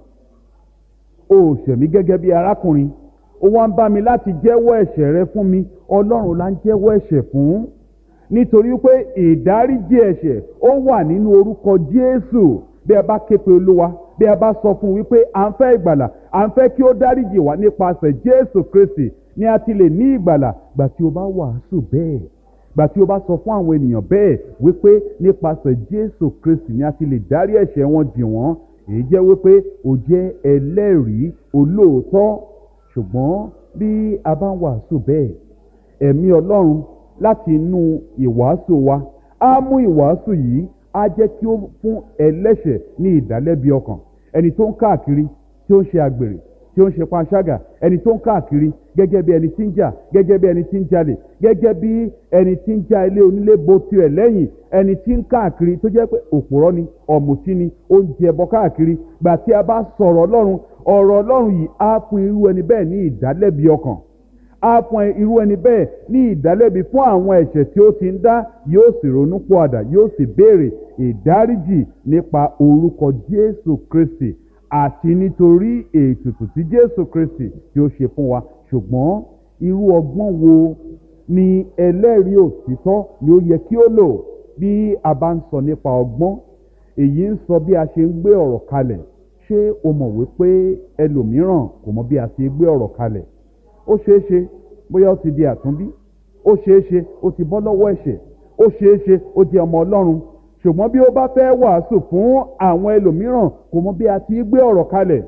Speaker 1: o ò ṣẹ̀ mí gẹ́gẹ́ bí arákùnrin, ó wá ń bá mi láti jẹ́wọ́ ẹ̀ṣẹ̀ rẹ fún mi. Ọlọ́run la ń jẹ́wọ́ ẹ̀ṣẹ̀ fún, nítorí pé ìdáríjì ẹ̀ṣẹ̀ ó wà nínú orúkọ Jésù. Bí ẹ bá ké pe Olúwa, bí ẹ bá sọ fún wípé à ń fẹ́ ìgbàlà, à ń fẹ́ kí ó dáríjì wá nípasẹ̀ Jésù Kristi, ni a ti lè ní ìgbàlà. Gbà tí o bá wàásù bẹ́ẹ̀, gbà tí o bá sọ fún àwọn ènìyàn bẹ́ẹ̀ wípé nípasẹ̀ Jésù Kristi ni a ti lè dárí ẹ̀ṣẹ̀ wọn jì wọ́n, èyí jẹ́ wípé o jẹ́ ẹlẹ́rìí olóòótọ́. Ṣùgbọ́n bí a bá ń wàásù bẹ́ẹ̀, ẹ̀mí Ọlọ́run láti inú ìwàásù wa á mú ìwàásù yìí, á jẹ́ kí ó fún ẹlẹ́ṣẹ̀ ní ìdálẹ́bi ọkàn. Ẹni tó ń káàkiri tí ó ń ṣe àgbèrè, tí ó ń ṣe panṣágà, ẹni tó ń káàkiri gẹ́gẹ́ bí ẹni tí ń jà, gẹ́gẹ́ bí ẹni tí ń jalè, gẹ́gẹ́ bí ẹni tí ń já ilé onílé bo tirẹ̀ lẹ́yìn, ẹni tí ń káàkiri tó jẹ́ pé òpùrọ́ ni, ọ̀mùtí ni, ó ń jẹ ẹbọ káàkiri. Gbà tí a bá sọ̀rọ̀ Ọlọ́run, ọ̀rọ̀ Ọlọ́run yìí á fún irú ẹni bẹ́ẹ̀ ní ìdálẹ́bi ọkàn, á fún irú ẹni bẹ́ẹ̀ ní ìdálẹ́bi fún àwọn ẹ̀ṣẹ̀ tí ó ti ń dá, yóò sì ronú pọ̀àdà, yóò sì béèrè ìdáríjì nípa orúkọ Jésù Kristi àti nítorí ètùtù tí Jésù Kristi tí ó ṣe fún wa. Ṣùgbọ́n irú ọgbọ́n wo ni ẹlẹ́rìí òtítọ́ ni ó yẹ kí ó lò bí a bá ń sọ nípa ọgbọ́n? Èyí ń sọ bí a ṣe ń gbé ọ̀rọ̀ kalẹ̀. Ṣé o mọ̀ wípé ẹlòmíràn kò mọ bí a ṣe gbé ọ̀rọ̀ kalẹ̀? Ó ṣeé ṣe bóyá ó ti di àtúnbí, ó ṣeé ṣe ó ti bọ́ lọ́wọ́ ẹ̀ṣẹ̀, ó ṣeé ṣe ó di ọmọ Ọlọ́run. Ṣùgbọ́n bí ó bá fẹ́ wàásù fún àwọn ẹlòmíràn, kò mọ bí a ti gbé ọ̀rọ̀ kalẹ̀.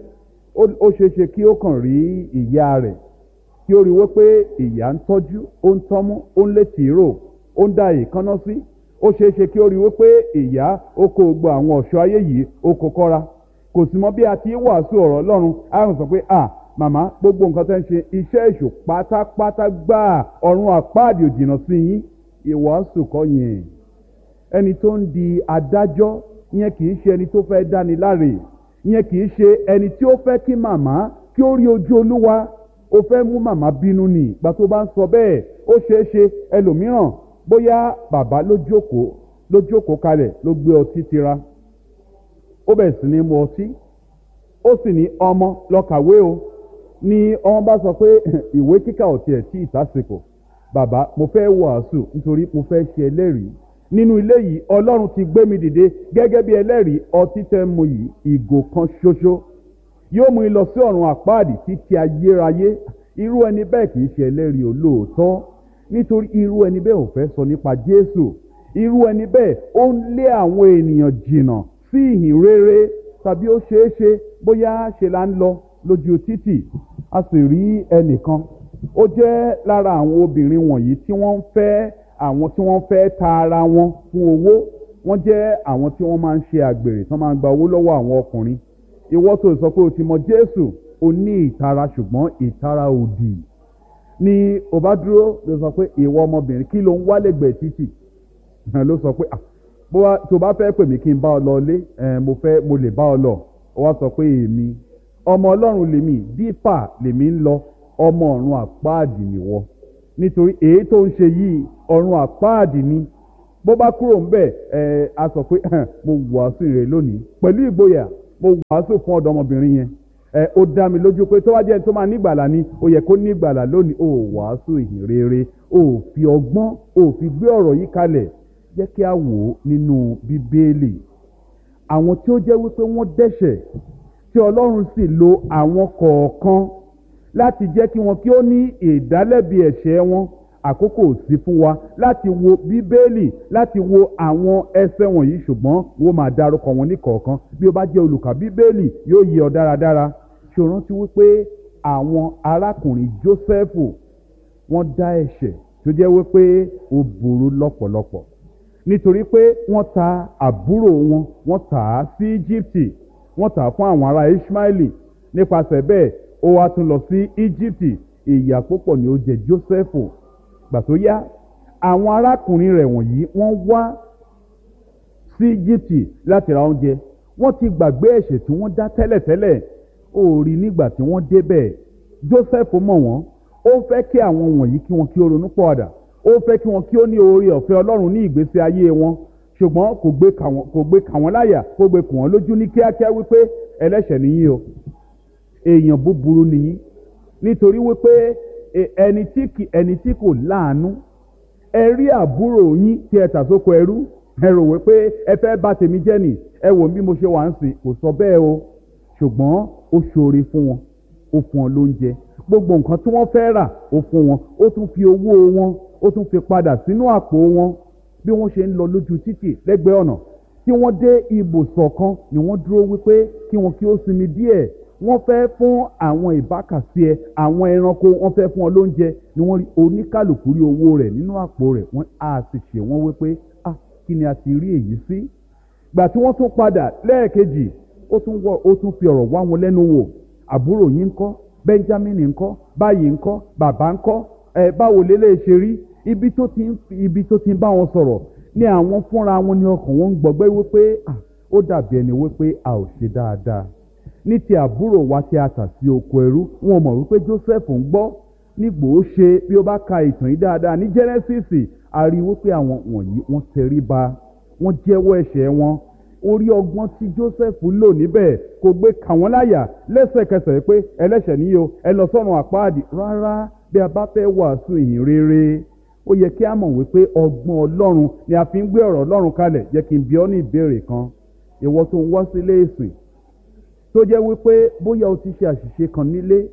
Speaker 1: Ó ṣeé ṣe kí ó kàn rí ìyá rẹ̀, kí ó rí wípé ìyá ń tọ́jú, ó ń tọ́mú, ó ń lé tìró, ó ń dá èékánná sí. Ó ṣeé ṣe kí ó rí wípé ìyá ó kó gbogbo àwọn ọ̀ṣọ́ ayé yìí ó kó kọ́ra. Kò sì mọ bí a ti wàásù ọ̀rọ̀ Ọlọ́run. A ń sọ pé à màmá, gbogbo nǹkan tẹ́ ń ṣe iṣẹ́ èṣù pátápátá gbáà, ọ̀run àpáàdì ò jìnnà sí yín. Ìwàásù kọ́ yẹn. Ẹni tó ń di adájọ́ yẹn kì í ṣe ẹni tó fẹ́ dáni láre, yẹn kì í ṣe ẹni tí ó fẹ́ kí màmá kí ó rí ojú Olúwa. Ó fẹ́ mú màmá bínú ni. Ìgbà tó bá ń sọ bẹ́ẹ̀, ó ṣeé ṣe ẹlòmíràn bóyá bàbá ló jókòó ló jókòó kalẹ̀ ló gbé ọtí tira, ó bẹ̀rẹ̀ sí ní mu ọtí, ó sì ní ọmọ lọ kàwé o. Ni ọmọ bá sọ pé ìwé kíkà ò tiẹ̀ tí ìtàsìkò, bàbá mo fẹ́ wàásù nítorí mo fẹ́ ṣe ẹlẹ́rìí nínú ilé yìí. Ọlọ́run ti gbé mi dìde gẹ́gẹ́ bí ẹlẹ́rìí. Ọtí tẹ́ mu yìí, ìgò kan ṣoṣo yóò mú lọ sí ọ̀run àpáàdì títí ayérayé. Irú ẹni bẹ́ẹ̀ kì í ṣe ẹlẹ́rìí olóòótọ́, nítorí irú ẹni bẹ́ẹ̀ ò fẹ́ sọ nípa Jésù. Irú ẹni bẹ́ẹ̀ ó ń lé àwọn ènìyàn jìnnà sí ìhìn rere. Tàbí ó ṣeé ṣe bóyá ṣe là ń lọ lójú títì, a sì rí ẹnìkan, ó jẹ́ lára àwọn obìnrin wọ̀nyí tí wọ́n ń fẹ́ àwọn tí wọ́n fẹ́ ta ara wọn fún owó. Wọ́n jẹ́ àwọn tí wọ́n máa ń ṣe àgbèrè, tí wọ́n máa ń gba owó lọ́wọ́ àwọn ọkùnrin. Ìwọ tó sọ pé o ti mọ Jésù, o ní ìtara, ṣùgbọ́n ìtara òdì ni o bá dúró ló sọ pé ìwọ ọmọbìnrin kí ló ń wá lẹ́gbẹ̀ẹ́ títì? Ló sọ pé tó bá fẹ́ pè mí kí n bá ọ lọ lé, mo fẹ́ mo lè bá ọ lọ. Ó wá sọ pé èmi ọmọ Ọlọ́run lèmi, dípà lèmi ń lọ, ọmọ ọ̀run àpáàdì nìwọ. Nítorí èyí tó ń ṣe yìí ọ̀run àpáàdì ni. bó bá kúrò ń bẹ̀ ẹ a sọ pé mo wàásù ìrè lónìí pẹ̀lú ìgboyà mo wàásù fún ọ̀dọ́mọbìnrin yẹn ẹ ó dá mi lójú pé tó wá jẹ́ tó máa nígbàlà ni ó yẹ kó nígbàlà lónìí ó wàásù ìhìn rere ó fi ọgbọ́n ó fi gbé ọ̀rọ̀ yìí kalẹ̀. Jẹ́ kí a wò ó nínú bíbélì àwọn tí ó jẹ́ wípé wọ́n dẹ́ṣẹ̀ tí Ọlọ́run sì lo àwọn kọ̀ọ̀kan láti jẹ́ kí wọn kí ó ní ìdálẹ́bi ẹ̀ṣẹ̀ wọn. Àkókò sí fún wa láti wo bíbélì láti wo àwọn ẹsẹ̀ wọ̀nyí ṣùgbọ́n wọ́n máa dárúkọ wọn ní kọ̀ọ̀kan. Bí o bá jẹ́ olùkà bíbélì yóò yé ọ dáradára. Ṣé o rántí wípé àwọn arákùnrin Jósẹ́fù wọ́n dá ẹ̀ṣẹ̀ tó jẹ́ wípé ó burú lọ́pọ̀lọpọ̀ nítorí pé wọ́n ta àbúrò wọn wọ́n tà á sí Íjíbítì wọ́n tà á fún àwọn ará Ishmaeli. Nípasẹ̀ bẹ́ẹ̀ ó wá tún lọ sí Íjíbítì. Ìyà púpọ̀ ni ó jẹ Jósẹ́fù. Gbà tó yá àwọn arákùnrin rẹ̀ wọ̀nyí wọ́n wá sí Íjíbítì láti ra oúnjẹ. Wọ́n ti gbàgbé ẹ̀ṣẹ̀ tí wọ́n dá tẹ́lẹ̀tẹ́lẹ̀. Ó rí nígbà tí wọ́n débẹ̀ Jósẹ́fù mọ̀ wọ́n. Ó fẹ́ kí àwọn wọ̀nyí kí wọn kí ó ronú pọ̀àdà. Ó fẹ́ kí wọn kí ó ní oore ọ̀fẹ́ Ọlọ́run ní ìgbésí ayé wọn. Ṣùgbọ́n kò gbé kà wọ́n kò gbé kà wọ́n láyà kò gbé kù wọ́n lójú ní kíákíá wípé ẹlẹ́ṣẹ̀ nìyí o, èèyàn búburú nìyí, nítorí wípé ẹni tí kì ẹni tí kò láàánú ẹ rí àbúrò yín tí ẹ tà sóko ẹrú ẹ rò wípé ẹ fẹ́ bà tèmi jẹ́ nì, ẹ wò bí mo ṣe wà ń sìn. Kò sọ bẹ́ẹ̀ o, ṣùgbọ́n ó ṣoore fún wọn, ó fún wọn lóúnjẹ, gbogbo nǹkan tí wọ́n fẹ́ rà ó fún wọn, ó tún fi owó wọn ó tún fi padà sínú àpò wọn. Bí wọ́n ṣe ń lọ lójú títì lẹ́gbẹ̀ẹ́ ọ̀nà tí wọ́n dé ibùsọ̀ kan ni wọ́n dúró wípé kí wọn kí ó sinmi díẹ̀. Wọ́n fẹ́ fún àwọn ìbákasí ẹ àwọn ẹranko wọ́n fẹ́ fún ọ lóúnjẹ ni wọ́n rí oníkálùkù rí owó rẹ̀ nínú àpò rẹ̀. Wọ́n á sì ṣe wọ́n wípé ah kí ni a ti rí èyí sí. Gbà tí wọ́n tún padà lẹ́ẹ̀kejì ó tún wọ ó tún fi ọ̀rọ̀ wá wọn lẹ́nu wò. Àbúrò yín ńkọ́, Benjamin ńkọ́, báyìí ńkọ́, bàbá ńkọ́, ẹ báwo lélẹ̀ ṣe rí. Ibi tó ti ń ibi tó ti ń bá wọn sọ̀rọ̀ ní àwọn fúnra wọn ní ọkàn wọn ń gbọgbẹ́ wípé ah ó dàbí ẹni wípé a ò ṣe dáadáa. Ní ti àbúrò wa tí a tà sí oko ẹrú wọn mọ̀ wípé Joseph ń gbọ́ nígbò ó ṣe bí ó bá ka ìtàn yìí dáadáa ní Genesis a rí wípé àwọn wọ̀nyí wọ́n tẹríba wọ́n jẹ́wọ́ ẹ̀ṣẹ̀ wọn. Orí ọgbọ́n tí Joseph lò níbẹ̀ kò gbé kà wọ́n láyà lẹ́sẹ̀kẹsẹ̀ pé ẹlẹ́ṣẹ̀ níyì o ẹ lọ sọ́run àpáàdì. Rárá, bí a bá fẹ́ wàásù ìhìn rere ó yẹ kí a mọ̀ wípé ọgbọ́n Ọlọ́run ni a fi ń gbé ọ̀rọ̀ Ọlọ́run kalẹ̀. Jẹ́ kí n bi ọ́ ní ìbéèrè kan. Ìwọ tó ń wá sílé ìsìn tó jẹ́ wípé bóyá o ti ṣe àṣìṣe kan nílé,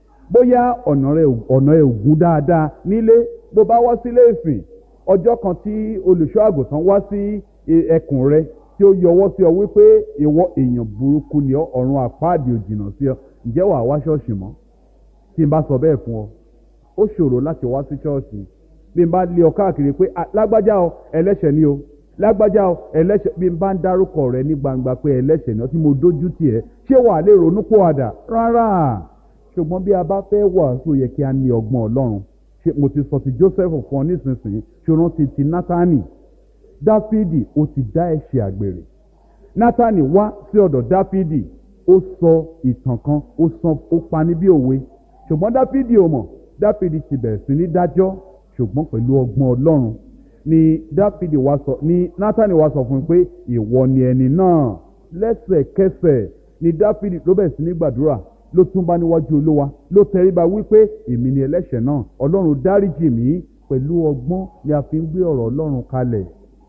Speaker 1: bóyá ọ̀nà rẹ̀ ọ̀nà ẹ̀ ògùn dáadáa nílé, bó bá wá sílé ìsìn ọjọ́ kan tí olùṣọ́ àgùntàn wá sí ẹkùn rẹ tí ó yọwọ́ sí ọ wípé ìwọ èèyàn burúkú ni ọ, ọ̀run àpáàdì ò jìnnà sí ọ, ǹjẹ́ wàá wá ṣọ́ọ̀ṣì mọ́? Tí n bá sọ bẹ́ẹ̀ fún ọ ó ṣòro láti wá sí ṣọ́ọ̀ṣì. Bí n bá lé ọ káàkiri pé lágbájá ọ ẹlẹ́ṣẹ̀ ni o, lágbájá ọ ẹlẹ́ṣẹ̀, bí n bá ń dárúkọ rẹ ní gbangba pé ẹlẹ́ṣẹ̀ ni ọ tí mo dójú tì ẹ́, ṣé wàá lè ronú pòwàdà? Rárá. Ṣùgbọ́n bí a bá fẹ́ wàásù yẹ kí a ní ọgbọ́n Ọlọ́run. Ṣé mo ti sọ ti Joseph fún ọ nísinsìnyí, ṣòro ti ti Nátánì. Dáfídì ó ti dá ẹ̀ṣẹ̀ àgbèrè. Nátánì wá sí ọ̀dọ̀ Dáfídì ó sọ ìtàn kan ó sọ ó pa ní bí òwe, ṣùgbọ́n Dáfídì ò mọ̀. Dáfídì ti bẹ̀rẹ̀ sí ní dájọ́, ṣùgbọ́n pẹ̀lú ọgbọ́n Ọlọ́run ni Dáfídì wá sọ ní Nátánì wá sọ fún un pé ìwọ ni ẹni náà. Lẹ́sẹ̀kẹsẹ̀ ni Dáfídì ló bẹ̀rẹ̀ sí ní gbàdúrà, ló túnbá níwájú Olúwa, ló tẹríba wípé èmi ni ẹlẹ́ṣẹ̀ náà, Ọlọ́run dáríjì mí. Pẹ̀lú ọgbọ́n ni a fi ń gbé ọ̀rọ̀ Ọlọ́run kalẹ̀.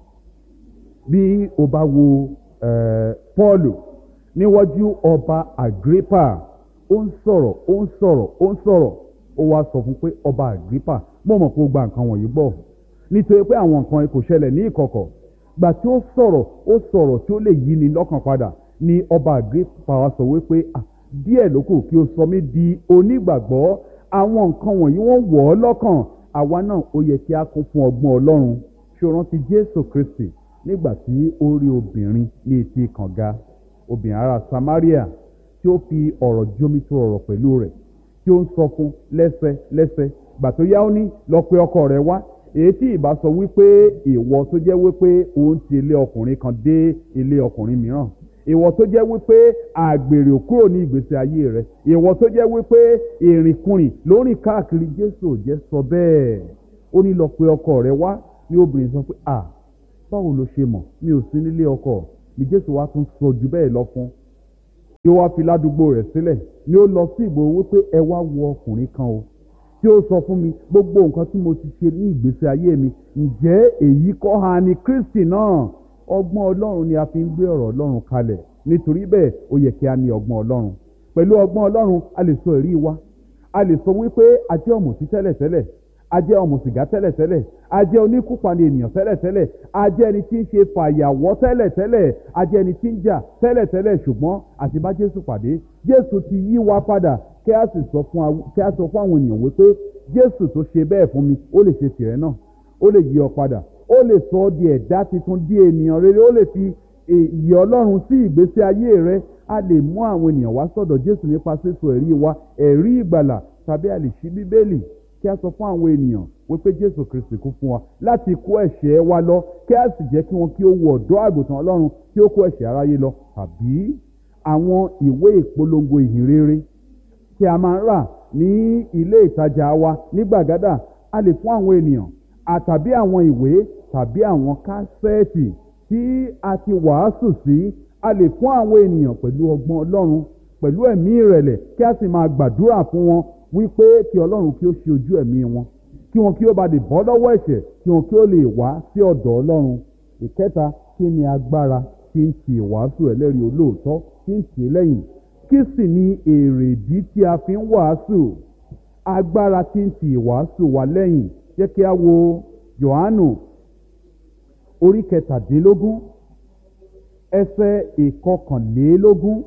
Speaker 1: Bí o bá wo Pọ́ọ̀lù níwájú ọba Àgrípà, ó ń sọ̀rọ̀ ó ń sọ̀rọ̀ ó ń sọ̀rọ̀ ó wá sọ fún pé ọba Àgrípà mo mọ̀ pé ó gba nǹkan wọ̀nyí gbọ́, nítorí pé àwọn nǹkan kò ṣẹlẹ̀ ní ìkọ̀kọ̀. Gbà tí ó sọ̀rọ̀ ó sọ̀rọ̀ tí ó lè yí ni lọ́kàn padà ni ọba Àgrípà wá sọ wípé ah díẹ̀ ló kù kí o sọ mí di onígbàgbọ́. Àwọn nǹkan wọ̀nyí wọ́n wọ̀ ọ́ lọ́kàn. Àwa náà ó yẹ kí a kún fún ọgbọ́n Ọlọ́run. Ṣé o rántí Jésù Kristi nígbà tí ó rí obìnrin ní etí kànga, obìnrin ará Samaria tí ó fi ọ̀rọ̀ jómitó ọ̀rọ̀ pẹ̀lú rẹ̀ tí ó ń sọ fún lẹ́sẹ̀ lẹ́sẹ̀. Gbà tó yá ó ní lọ pe ọkọ rẹ̀ wá. Èyí tí ìbá sọ wípé ìwọ tó jẹ́ wípé òun ti ilé ọkùnrin kan dé ilé ọkùnrin mìíràn, ìwọ tó jẹ́ wípé àgbèrè ò kúrò ní ìgbésí ayé rẹ̀, ìwọ tó jẹ́ wípé ìrìnkúrìn lórí káàkiri, Jésù ò jẹ́ sọ bẹ́ẹ̀. Ó ní lọ pe ọkọ rẹ̀ wá. Ní obìnrin sọ pé à báwo ló ṣe mọ̀? Mi ò sí nílé ọkọ. Ni Jésù wá tún sọ jù bẹ́ẹ̀ lọ fún. Tí ó wá fi ládùúgbò rẹ̀ sílẹ̀ ni ó lọ sí ìgboro wípé ẹ wá wo ọkùnrin kan o tí ó sọ fún mi gbogbo nǹkan tí mo ti ṣe ní ìgbésí ayé mi, ǹjẹ́ èyí kọ́ ha ni Kristi náà? Ọgbọ́n Ọlọ́run ni a fi ń gbé ọ̀rọ̀ Ọlọ́run kalẹ̀. Nítorí bẹ́ẹ̀ ó yẹ kí a ní ọgbọ́n Ọlọ́run. Pẹ̀lú ọgbọ́n Ọlọ́run a lè sọ èrí wa. A lè sọ wípé a jẹ́ ọ̀mùtí tẹ́lẹ̀tẹ́lẹ̀, a jẹ́ ọ̀mùsìgá tẹ́lẹ̀tẹ́lẹ̀, a jẹ́ oníkúpani ènìyàn tẹ́lẹ̀tẹ́lẹ̀, a jẹ́ ẹni tí ń ṣe fàyàwọ́ tẹ́lẹ̀tẹ́lẹ̀, a jẹ́ ẹni tí ń jà tẹ́lẹ̀tẹ́lẹ̀, ṣùgbọ́n àti bá Jésù pàdé, Jésù ti yí wa padà. Kí a sì sọ fún àwọn kí a sọ fún àwọn ènìyàn wípé Jésù tó ṣe bẹ́ẹ̀ fún mi, ó lè ṣe tìrẹ náà, ó lè yí ọ padà, ó lè sọ ọ́ di ẹ̀dá tuntun, di ènìyàn rere, ó lè fi ìyè Ọlọ́run sí ìgbésí ayé rẹ. A lè mú àwọn ènìyàn wá sọ́dọ̀ Jésù nípa sísọ ẹ̀rí wa, ẹ̀rí ìgbàlà, tàbí a lè ṣí Bíbélì kí a sọ fún àwọn ènìyàn wípé Jésù Kristi kú fún wa láti kó ẹ̀ṣẹ̀ wa lọ, kí a sì jẹ́ kí wọn kí ó wo ọ̀dọ́ àgùntàn Ọlọ́run kí ó kó ẹ̀ṣẹ̀ aráyé lọ. Tàbí àwọn ìwé ìpolongo ìhìnrere tí a máa ń rà ní ilé ìtajà wa ní gbàgádà, a lè fún àwọn ènìyàn, àtàbí àwọn ìwé tàbí àwọn kásẹ́ẹ̀tì tí a ti wàásù sí, a lè fún àwọn ènìyàn pẹ̀lú ọgbọ́n Ọlọ́run, pẹ̀lú ẹ̀mí ìrẹ̀lẹ̀, kí a sì máa gbàdúrà fún wọn wípé kí Ọlọ́run kí ó ṣe ojú ẹ̀mí wọn, kí wọn kí ó bá lè bọ́ lọ́wọ́ ẹ̀ṣẹ̀, kí wọn kí ó lè wá sí ọ̀dọ̀ Ọlọ́run. Ìkẹta, kí ni agbára tí ń ti ìwàásù ẹlẹ́rìí olóòótọ́ tí ń tì í lẹ́yìn? Kí sì ni èrèdí tí a fi ń wàásù? Agbára tí ń ti ìwàásù wa lẹ́yìn. Jẹ́ kí a wo Jòhánù orí kẹtàdínlógún ẹsẹ̀ ìkọkànlélógún.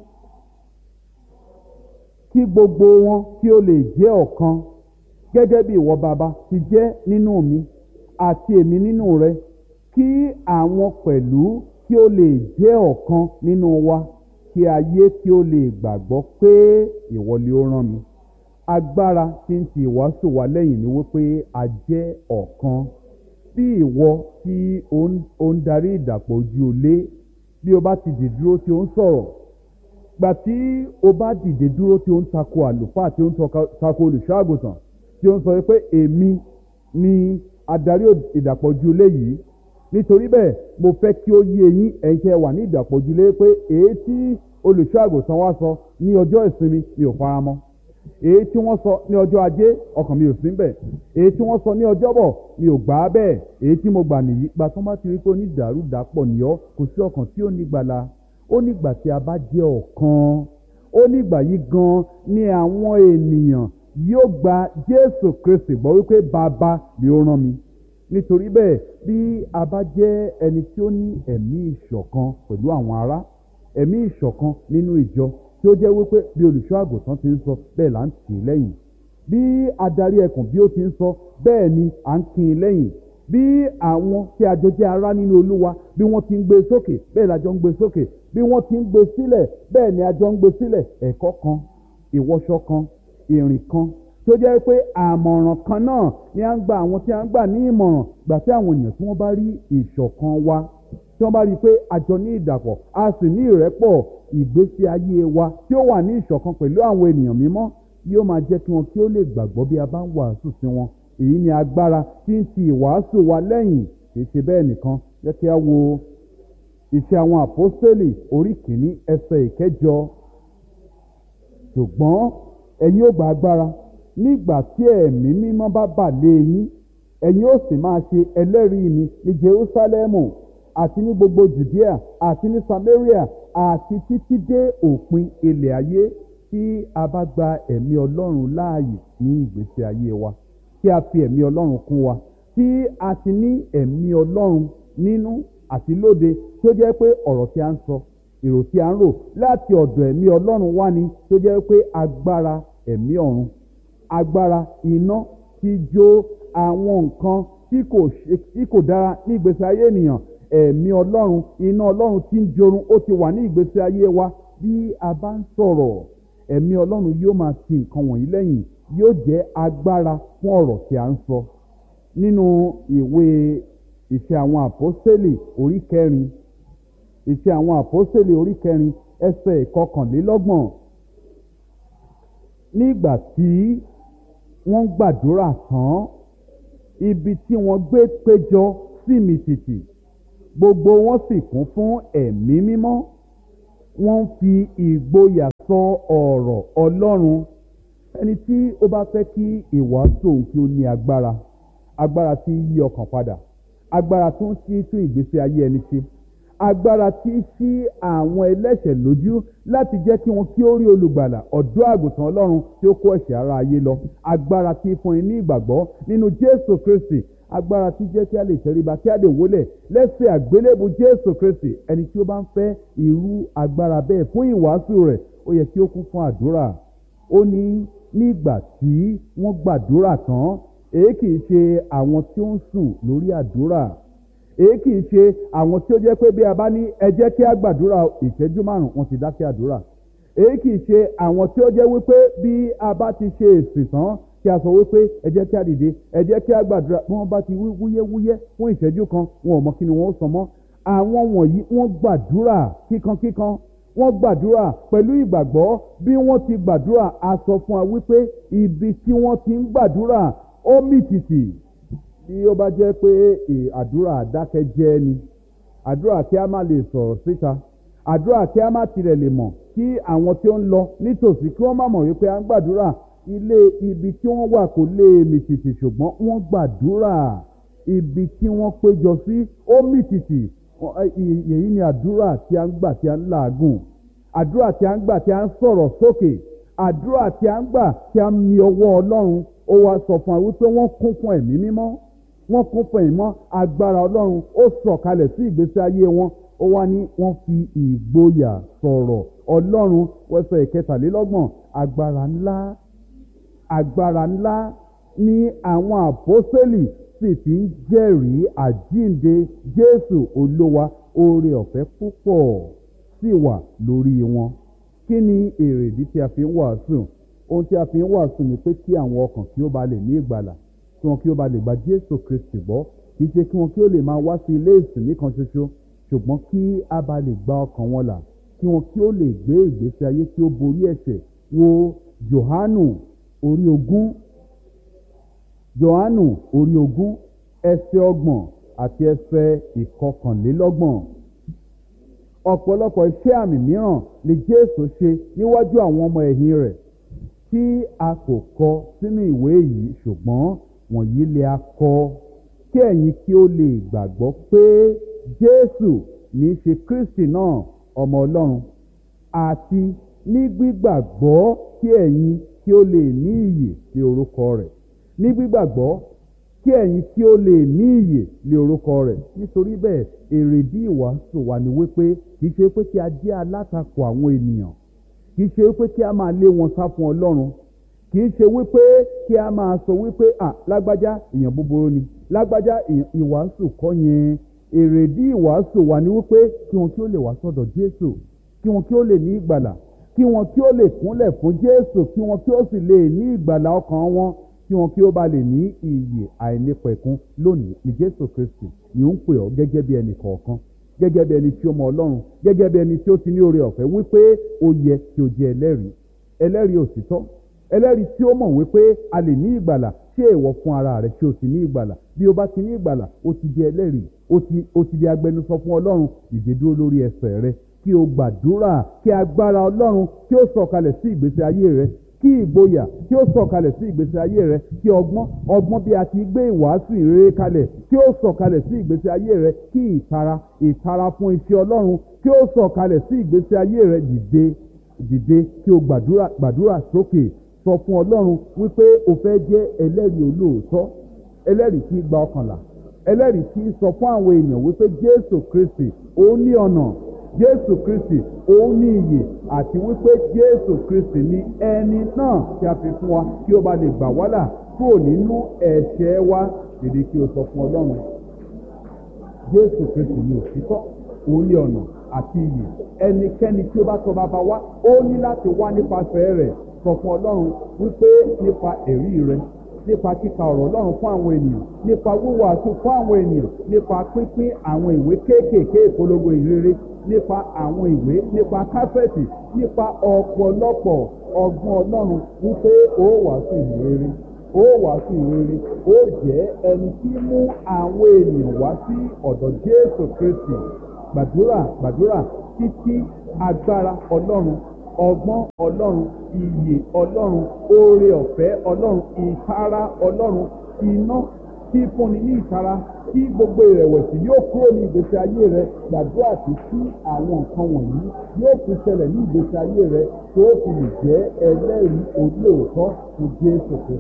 Speaker 1: Kí gbogbo wọn kí ó lè jẹ́ ọ̀kan, gẹ́gẹ́ bí ìwọ Baba ti jẹ́ nínú mi àti èmi nínú rẹ, kí àwọn pẹ̀lú kí ó lè jẹ́ ọ̀kan nínú wa, kí ayé kí ó lè gbàgbọ́ pé ìwọ ni ó rán mi. Agbára tí ń ti ìwàásù wa lẹ́yìn ni wípé a jẹ́ ọ̀kan. Bí ìwọ tí ó ń darí ìdàpọ̀ ojú olé, bí o bá ti dìde dúró tí ó ń sọ̀rọ̀, gbà tí o bá dìde dúró tí ó ń tako àlùfáà, tí ó ń tako olùṣọ́ àgùntàn, tí ó ń sọ pé èmi ni adarí ìdàpọ̀ ojú olé yìí, nítorí bẹ́ẹ̀ mo fẹ́ kí ó yé yín ẹ̀yin tí ẹ wà ní ìdàpọ̀ ojú olé pé èyí tí olùṣọ́ àgùntàn wa sọ ní ọjọ́ ìsinmi mi ò fara mọ́, èyí tí wọ́n sọ ní ọjọ́ ajé ọkàn mi ò sí bẹ́ẹ̀, èyí tí wọ́n sọ ní ọjọ́bọ̀ mi ò gbà á bẹ́ẹ̀, èyí tí mo gbà nìyí. Gbà tó bá ti rí pé onídàrúdàpọ̀ nìyọ́, kò sí ọkàn tí ó ní gbàlà. Ó nígbà tí a bá jẹ́ ọ̀kan, ó nígbà yìí gan ni àwọn ènìyàn yóò gba Jésù Kristi gbọ́ wípé Baba ni ó rán mi. Nítorí bẹ́ẹ̀, bí a bá jẹ́ ẹni tí ó ní ẹ̀mí ìṣọ̀kan pẹ̀lú àwọn ará, ẹ̀mí ìṣọ̀kan nínú ìjọ, tí ó jẹ́ wípé bí olùṣọ́ àgùntàn ti ń sọ bẹ́ẹ̀ là ń tì í lẹ́yìn, bí adarí ẹkùn bí ó ti ń sọ bẹ́ẹ̀ ni à ń kì í lẹ́yìn, bí àwọn tí a jọ jẹ́ ará nínú Olúwa bí wọ́n ti ń gbé sókè bẹ́ẹ̀ la jọ ń gbé sókè, bí wọ́n ti ń gbé sílẹ̀ bẹ́ẹ̀ ni a jọ ń gbé sílẹ̀. Ẹ̀kọ́ kan, ìwọṣọ kan, ìrìn kan, tó jẹ́ pé àmọ̀ràn kan náà ni à ń gba àwọn tí a ń gbà ní ìmọ̀ràn. Gbà tí àwọn èèyàn tí wọ́n bá rí ìṣọ̀kan wa, tí wọ́n bá rí i pé a jọ ní ìdàpọ̀, a sì ní ìrẹ́pọ̀, ìgbésí ayé wa tí ó wà ní ìṣọ̀kan pẹ̀lú àwọn ènìyàn mímọ́ yóò máa jẹ́ kí wọn kí ó lè gbàgbọ́ bí a bá ń wàásù sí wọn. Èyí ni agbára tí ń ti ìwàásù wa lẹ́yìn. Kì í ṣe bẹ́ẹ̀ nìkan. Jẹ́ kí a wo Iṣẹ́ àwọn Àpọ́stélì orí kìíní ẹsẹ̀ ìkẹjọ. Ṣùgbọ́n ẹ̀yin ó gba agbára nígbà tí ẹ̀mí mímọ́ bá bà lé yín, ẹ̀yin ó sì máa ṣe ẹlẹ́rìí mi ní Jerúsálẹ́mù àti ní gbogbo Jùdíà àti ní Samaria àti títí dé òpin ilẹ̀ ayé. Tí a bá gba ẹ̀mí Ọlọ́run láàyè ní ìgbésí ayé wa, tí a fi ẹ̀mí Ọlọ́run kún wa, tí a ti ní ẹ̀mí Ọlọ́run nínú àti lóde, tí ó jẹ́ pé ọ̀rọ̀ tí a ń sọ, èrò tí a ń rò láti ọ̀dọ̀ ẹ̀mí Ọlọ́run wá ni, tí ó jẹ́ pé agbára ẹ̀mí ọ̀run, agbára iná tí jó àwọn nǹkan tí kò ṣe tí kò dára ní ìgbésí ayé ènìyàn, ẹ̀mí Ọlọ́run, iná Ọlọ́run tí ń jorun ó ti wà ní ìgbésí ayé wa. Bí a bá ń sọ̀rọ̀, ẹ̀mí Ọlọ́run yóò máa ti nǹkan wọ̀nyí lẹ́yìn, yóò jẹ́ agbára fún ọ̀rọ̀ tí a ń sọ. Nínú ìwé Iṣẹ́ àwọn Àpọ́stélì orí kẹrin, Iṣẹ́ àwọn Àpọ́stélì orí kẹrin ẹsẹ̀ ìkọkànlélọ́gbọ̀n. Nígbà tí wọ́n gbàdúrà tán, ibi tí wọ́n gbé péjọ sí mì tìtì, gbogbo wọn sì kún fún ẹ̀mí mímọ́, wọ́n ń fi ìgboyà sọ ọ̀rọ̀ Ọlọ́run. Ẹni tí ó bá fẹ́ kí ìwàásù òun kí ó ní agbára, agbára tí ń yí ọkàn padà, agbára tó ń sí tún ìgbésí ayé ẹni ṣe, agbára tí ń ṣí àwọn ẹlẹ́ṣẹ̀ lójú láti jẹ́ kí wọn kí ó rí olùgbàlà ọ̀dọ́ àgùntàn Ọlọ́run tí ó kó ẹ̀ṣẹ̀ ara ayé lọ, agbára tí ń fúnni ní ìgbàgbọ́ nínú Jésù Kristi, agbára tí jẹ́ kí a lè tẹríba kí a lè wólẹ̀ lẹ́sẹ̀ àgbélébù Jésù Kristi. Ẹni tí ó bá ń fẹ́ irú agbára bẹ́ẹ̀ fún ìwàásù rẹ̀, ó yẹ kí ó kún fún àdúrà. Ó ní nígbà tí wọ́n gbàdúrà tán, èyí kì í ṣe àwọn tí ó ń sùn lórí àdúrà, èyí kì í ṣe àwọn tí ó jẹ́ pé bí a bá ní ẹ jẹ́ kí a gbàdúrà ìṣẹ́jú márùn-ún wọ́n ti dákẹ́ àdúrà, èyí kì í ṣe àwọn tí ó jẹ́ wípé bí a bá ti ṣe èsì tán kí a sọ wípé ẹ jẹ́ kí a dìde, ẹ jẹ́ kí a gbàdúrà, bí wọ́n bá ti wí wúyẹ́wúyẹ́ fún ìṣẹ́jú kan wọn ò mọ kí ni wọ́n ó sọ mọ́. Àwọn wọ̀nyí wọ́n gbàdúrà kíkankíkan, wọ́n gbàdúrà pẹ̀lú ìgbàgbọ́. Bí wọ́n ti gbàdúrà, a sọ fún wa wípé ibi tí wọ́n ti ń gbàdúrà ó mì tìtì. Bí ó bá jẹ́ pé àdúrà àdákẹ́jẹ́ ni, àdúrà kí a má lè sọ̀rọ̀ síta, àdúrà kí a má tirẹ̀ lè mọ̀ kí àwọn tí ó ń lọ nítòsí kí wọ́n má mọ̀ wípé a ń gbàdúrà, ilé ibi tí wọ́n wà kò lè mì tìtì, ṣùgbọ́n wọ́n gbàdúrà ibi tí wọ́n péjọ sí ó mì tìtì. Èyí ni àdúrà tí a ń gbà tí a ń làágùn, àdúrà tí a ń gbà tí a ń sọ̀rọ̀ sókè, àdúrà tí a ń gbà tí a ń mi ọwọ́ Ọlọ́run. Ó wá sọ fún wa wípé wọ́n kún fún ẹ̀mí mímọ́, wọ́n kún fún ẹ̀mí mímọ́, agbára Ọlọ́run ó sọ̀kalẹ̀ sí ìgbésí ayé wọn. Ó wá ní wọ́n fi ìgboyà sọ̀rọ̀ Ọlọ́run. Wẹ́sẹ̀ ìkẹtàlélọ́gbọ̀n, agbára ńlá, agbára ńlá ní àwọn àpọ́sítélì sì fi ń jẹ́rìí àjíǹde Jésù Olúwa, oore ọ̀fẹ́ púpọ̀ sì wà lórí wọn. Kí ni èrèdí tí a fi ń wàásù? Ohun tí a fi ń wàásù ni pé kí àwọn ọkàn kí ó ba lè ní ìgbàlà, kí wọn kí ó ba lè gba Jésù Kristi gbọ́. Kì í ṣe kí wọn kí ó lè máa wá sí ilé ìsìn nìkan ṣoṣo, ṣùgbọ́n kí a ba lè gba ọkàn wọn là, kí wọn kí ó lè gbé ìgbésí ayé tí ó borí ẹ̀ṣẹ̀. Wo Jòhánù orí ogún, Jòhánù orí ogún ẹsẹ̀ ọgbọ̀n àti ẹsẹ̀ ìkọkànlélọ́gbọ̀n. Ọ̀pọ̀lọpọ̀ iṣẹ́ àmì mìíràn ni Jésù ṣe níwájú àwọn ọmọ ẹ̀yìn rẹ̀ tí a kò kọ sínú ìwé yìí, ṣùgbọ́n wọ̀nyí lè a kọ kí ẹ̀yin kí ó lè gbàgbọ́ pé Jésù ní í ṣe Kristi náà, ọmọ Ọlọ́run, àti ní gbígbàgbọ́ kí ẹ̀yin kí ó lè ní ìyè sí orúkọ rẹ̀. Ní gbígbàgbọ́ kí ẹ̀yin kí ó lè ní ìyè lé orúkọ rẹ̀. Nítorí bẹ́ẹ̀, èrèdí ìwàásù wa ni wípé kì í ṣe pé kí a jẹ́ alátakò àwọn ènìyàn, kì í ṣe wípé kí a máa lé wọn sá fún Ọlọ́run, kì í ṣe wípé kí a máa sọ wípé à lágbájá èèyàn búburú ni, lágbájá ìwàásù kọ́ yẹn. Èrèdí ìwàásù wa ni wípé kí wọn kí ó lè wá sọ́dọ̀ Jésù, kí wọn kí ó lè ní ìgbàlà, kí wọn kí ó lè kúnlẹ̀ fún Jésù, kí wọn kí ó sì lè ní ìgbàlà ọkàn wọn, kí wọn kí ó bá lè ní ìyè àìnípẹ̀kun. Lónìí ni Jésù Kristi ni ó ń pè ọ́ gẹ́gẹ́ bí ẹnì kọ̀ọ̀kan, gẹ́gẹ́ bí ẹni tí ó mọ Ọlọ́run, gẹ́gẹ́ bí ẹni tí ó ti ní oore ọ̀fẹ́ wípé ó yẹ kí ó jẹ́ ẹlẹ́rìí, ẹlẹ́rìí òtítọ́, ẹlẹ́rìí tí ó mọ̀ wípé a lè ní ìgbàlà. Ṣé ìwọ fún ara rẹ kí o sì ní ìgbàlà? Bí o bá ti ní ìgbàlà, o ti di ẹlẹ́rìí, o ti o ti di agbẹnusọ fún Ọlọ́run. Dìde dúró lórí ẹsẹ̀ rẹ kí o gbàdúrà kí agbára Ọlọ́run kí ó sọ̀kalẹ̀ sí ìgbésí ayé rẹ, kí ìgboyà kí ó sọ̀kalẹ̀ sí ìgbésí ayé rẹ, kí ọgbọ́n ọgbọ́n bí a ti gbé ìwàásù ìrere kalẹ̀ kí ó sọ̀kalẹ̀ sí ìgbésí ayé rẹ, kí ìtara ìtara fún iṣẹ́ Ọlọ́run kí ó sọ̀kalẹ̀ sí ìgbésí ayé rẹ. Dìde dìde kí o gbàdúrà gbàdúrà sókè, sọ fún Ọlọ́run wípé o fẹ́ jẹ́ ẹlẹ́rìí olóòótọ́, ẹlẹ́rìí tí gba ọkàn là, ẹlẹ́rìí tí sọ fún àwọn èèyàn wípé Jésù Kristi ó ní ọ̀nà, Jésù Kristi òun ní ìyè, àti wípé Jésù Kristi ní ẹni náà tí a fi fún wa kí ó bá lè gbà wá là kúrò nínú ẹ̀ṣẹ̀ wa. Dìde kí o sọ fún Ọlọ́run, Jésù Kristi ní òtítọ́, òun ní ọ̀nà àti ìyè. Ẹnikẹ́ni tí ó bá tọ̀ bàbá wá, ó ní láti wá nípasẹ̀ rẹ̀. Sọ fún Ọlọ́run wípé nípa ẹ̀rí rẹ, nípa kíka ọ̀rọ̀ Ọlọ́run fún àwọn ènìyàn, nípa wíwàásù fún àwọn ènìyàn, nípa pínpín àwọn ìwé kéékèèké ìpolongo ìrere, nípa àwọn ìwé, nípa káfẹ́ẹ̀tì, nípa ọ̀pọ̀lọpọ̀ ọgbọ́n Ọlọ́run wípé ó wàásù ìrere, ó wàásù ìrere, ó jẹ́ ẹni tí mú àwọn ènìyàn wá sí ọ̀dọ̀ Jésù Kristi. Gbàdúrà gbàdúrà títí agbára Ọlọ́run, ọgbọ́n Ọlọ́run, ìyè Ọlọ́run, oore ọ̀fẹ́ Ọlọ́run, ìtara Ọlọ́run, iná tí fúnni ní ìtara, tí gbogbo ìrẹ̀wẹ̀sì yóò kúrò ní ìgbésí ayé rẹ. Gbàdúrà títí àwọn nǹkan wọ̀nyí yóò fi ṣẹlẹ̀ ní ìgbésí ayé rẹ, tó fi lè jẹ́ ẹlẹ́rìí olóòótọ́ fún Jésù Kristi.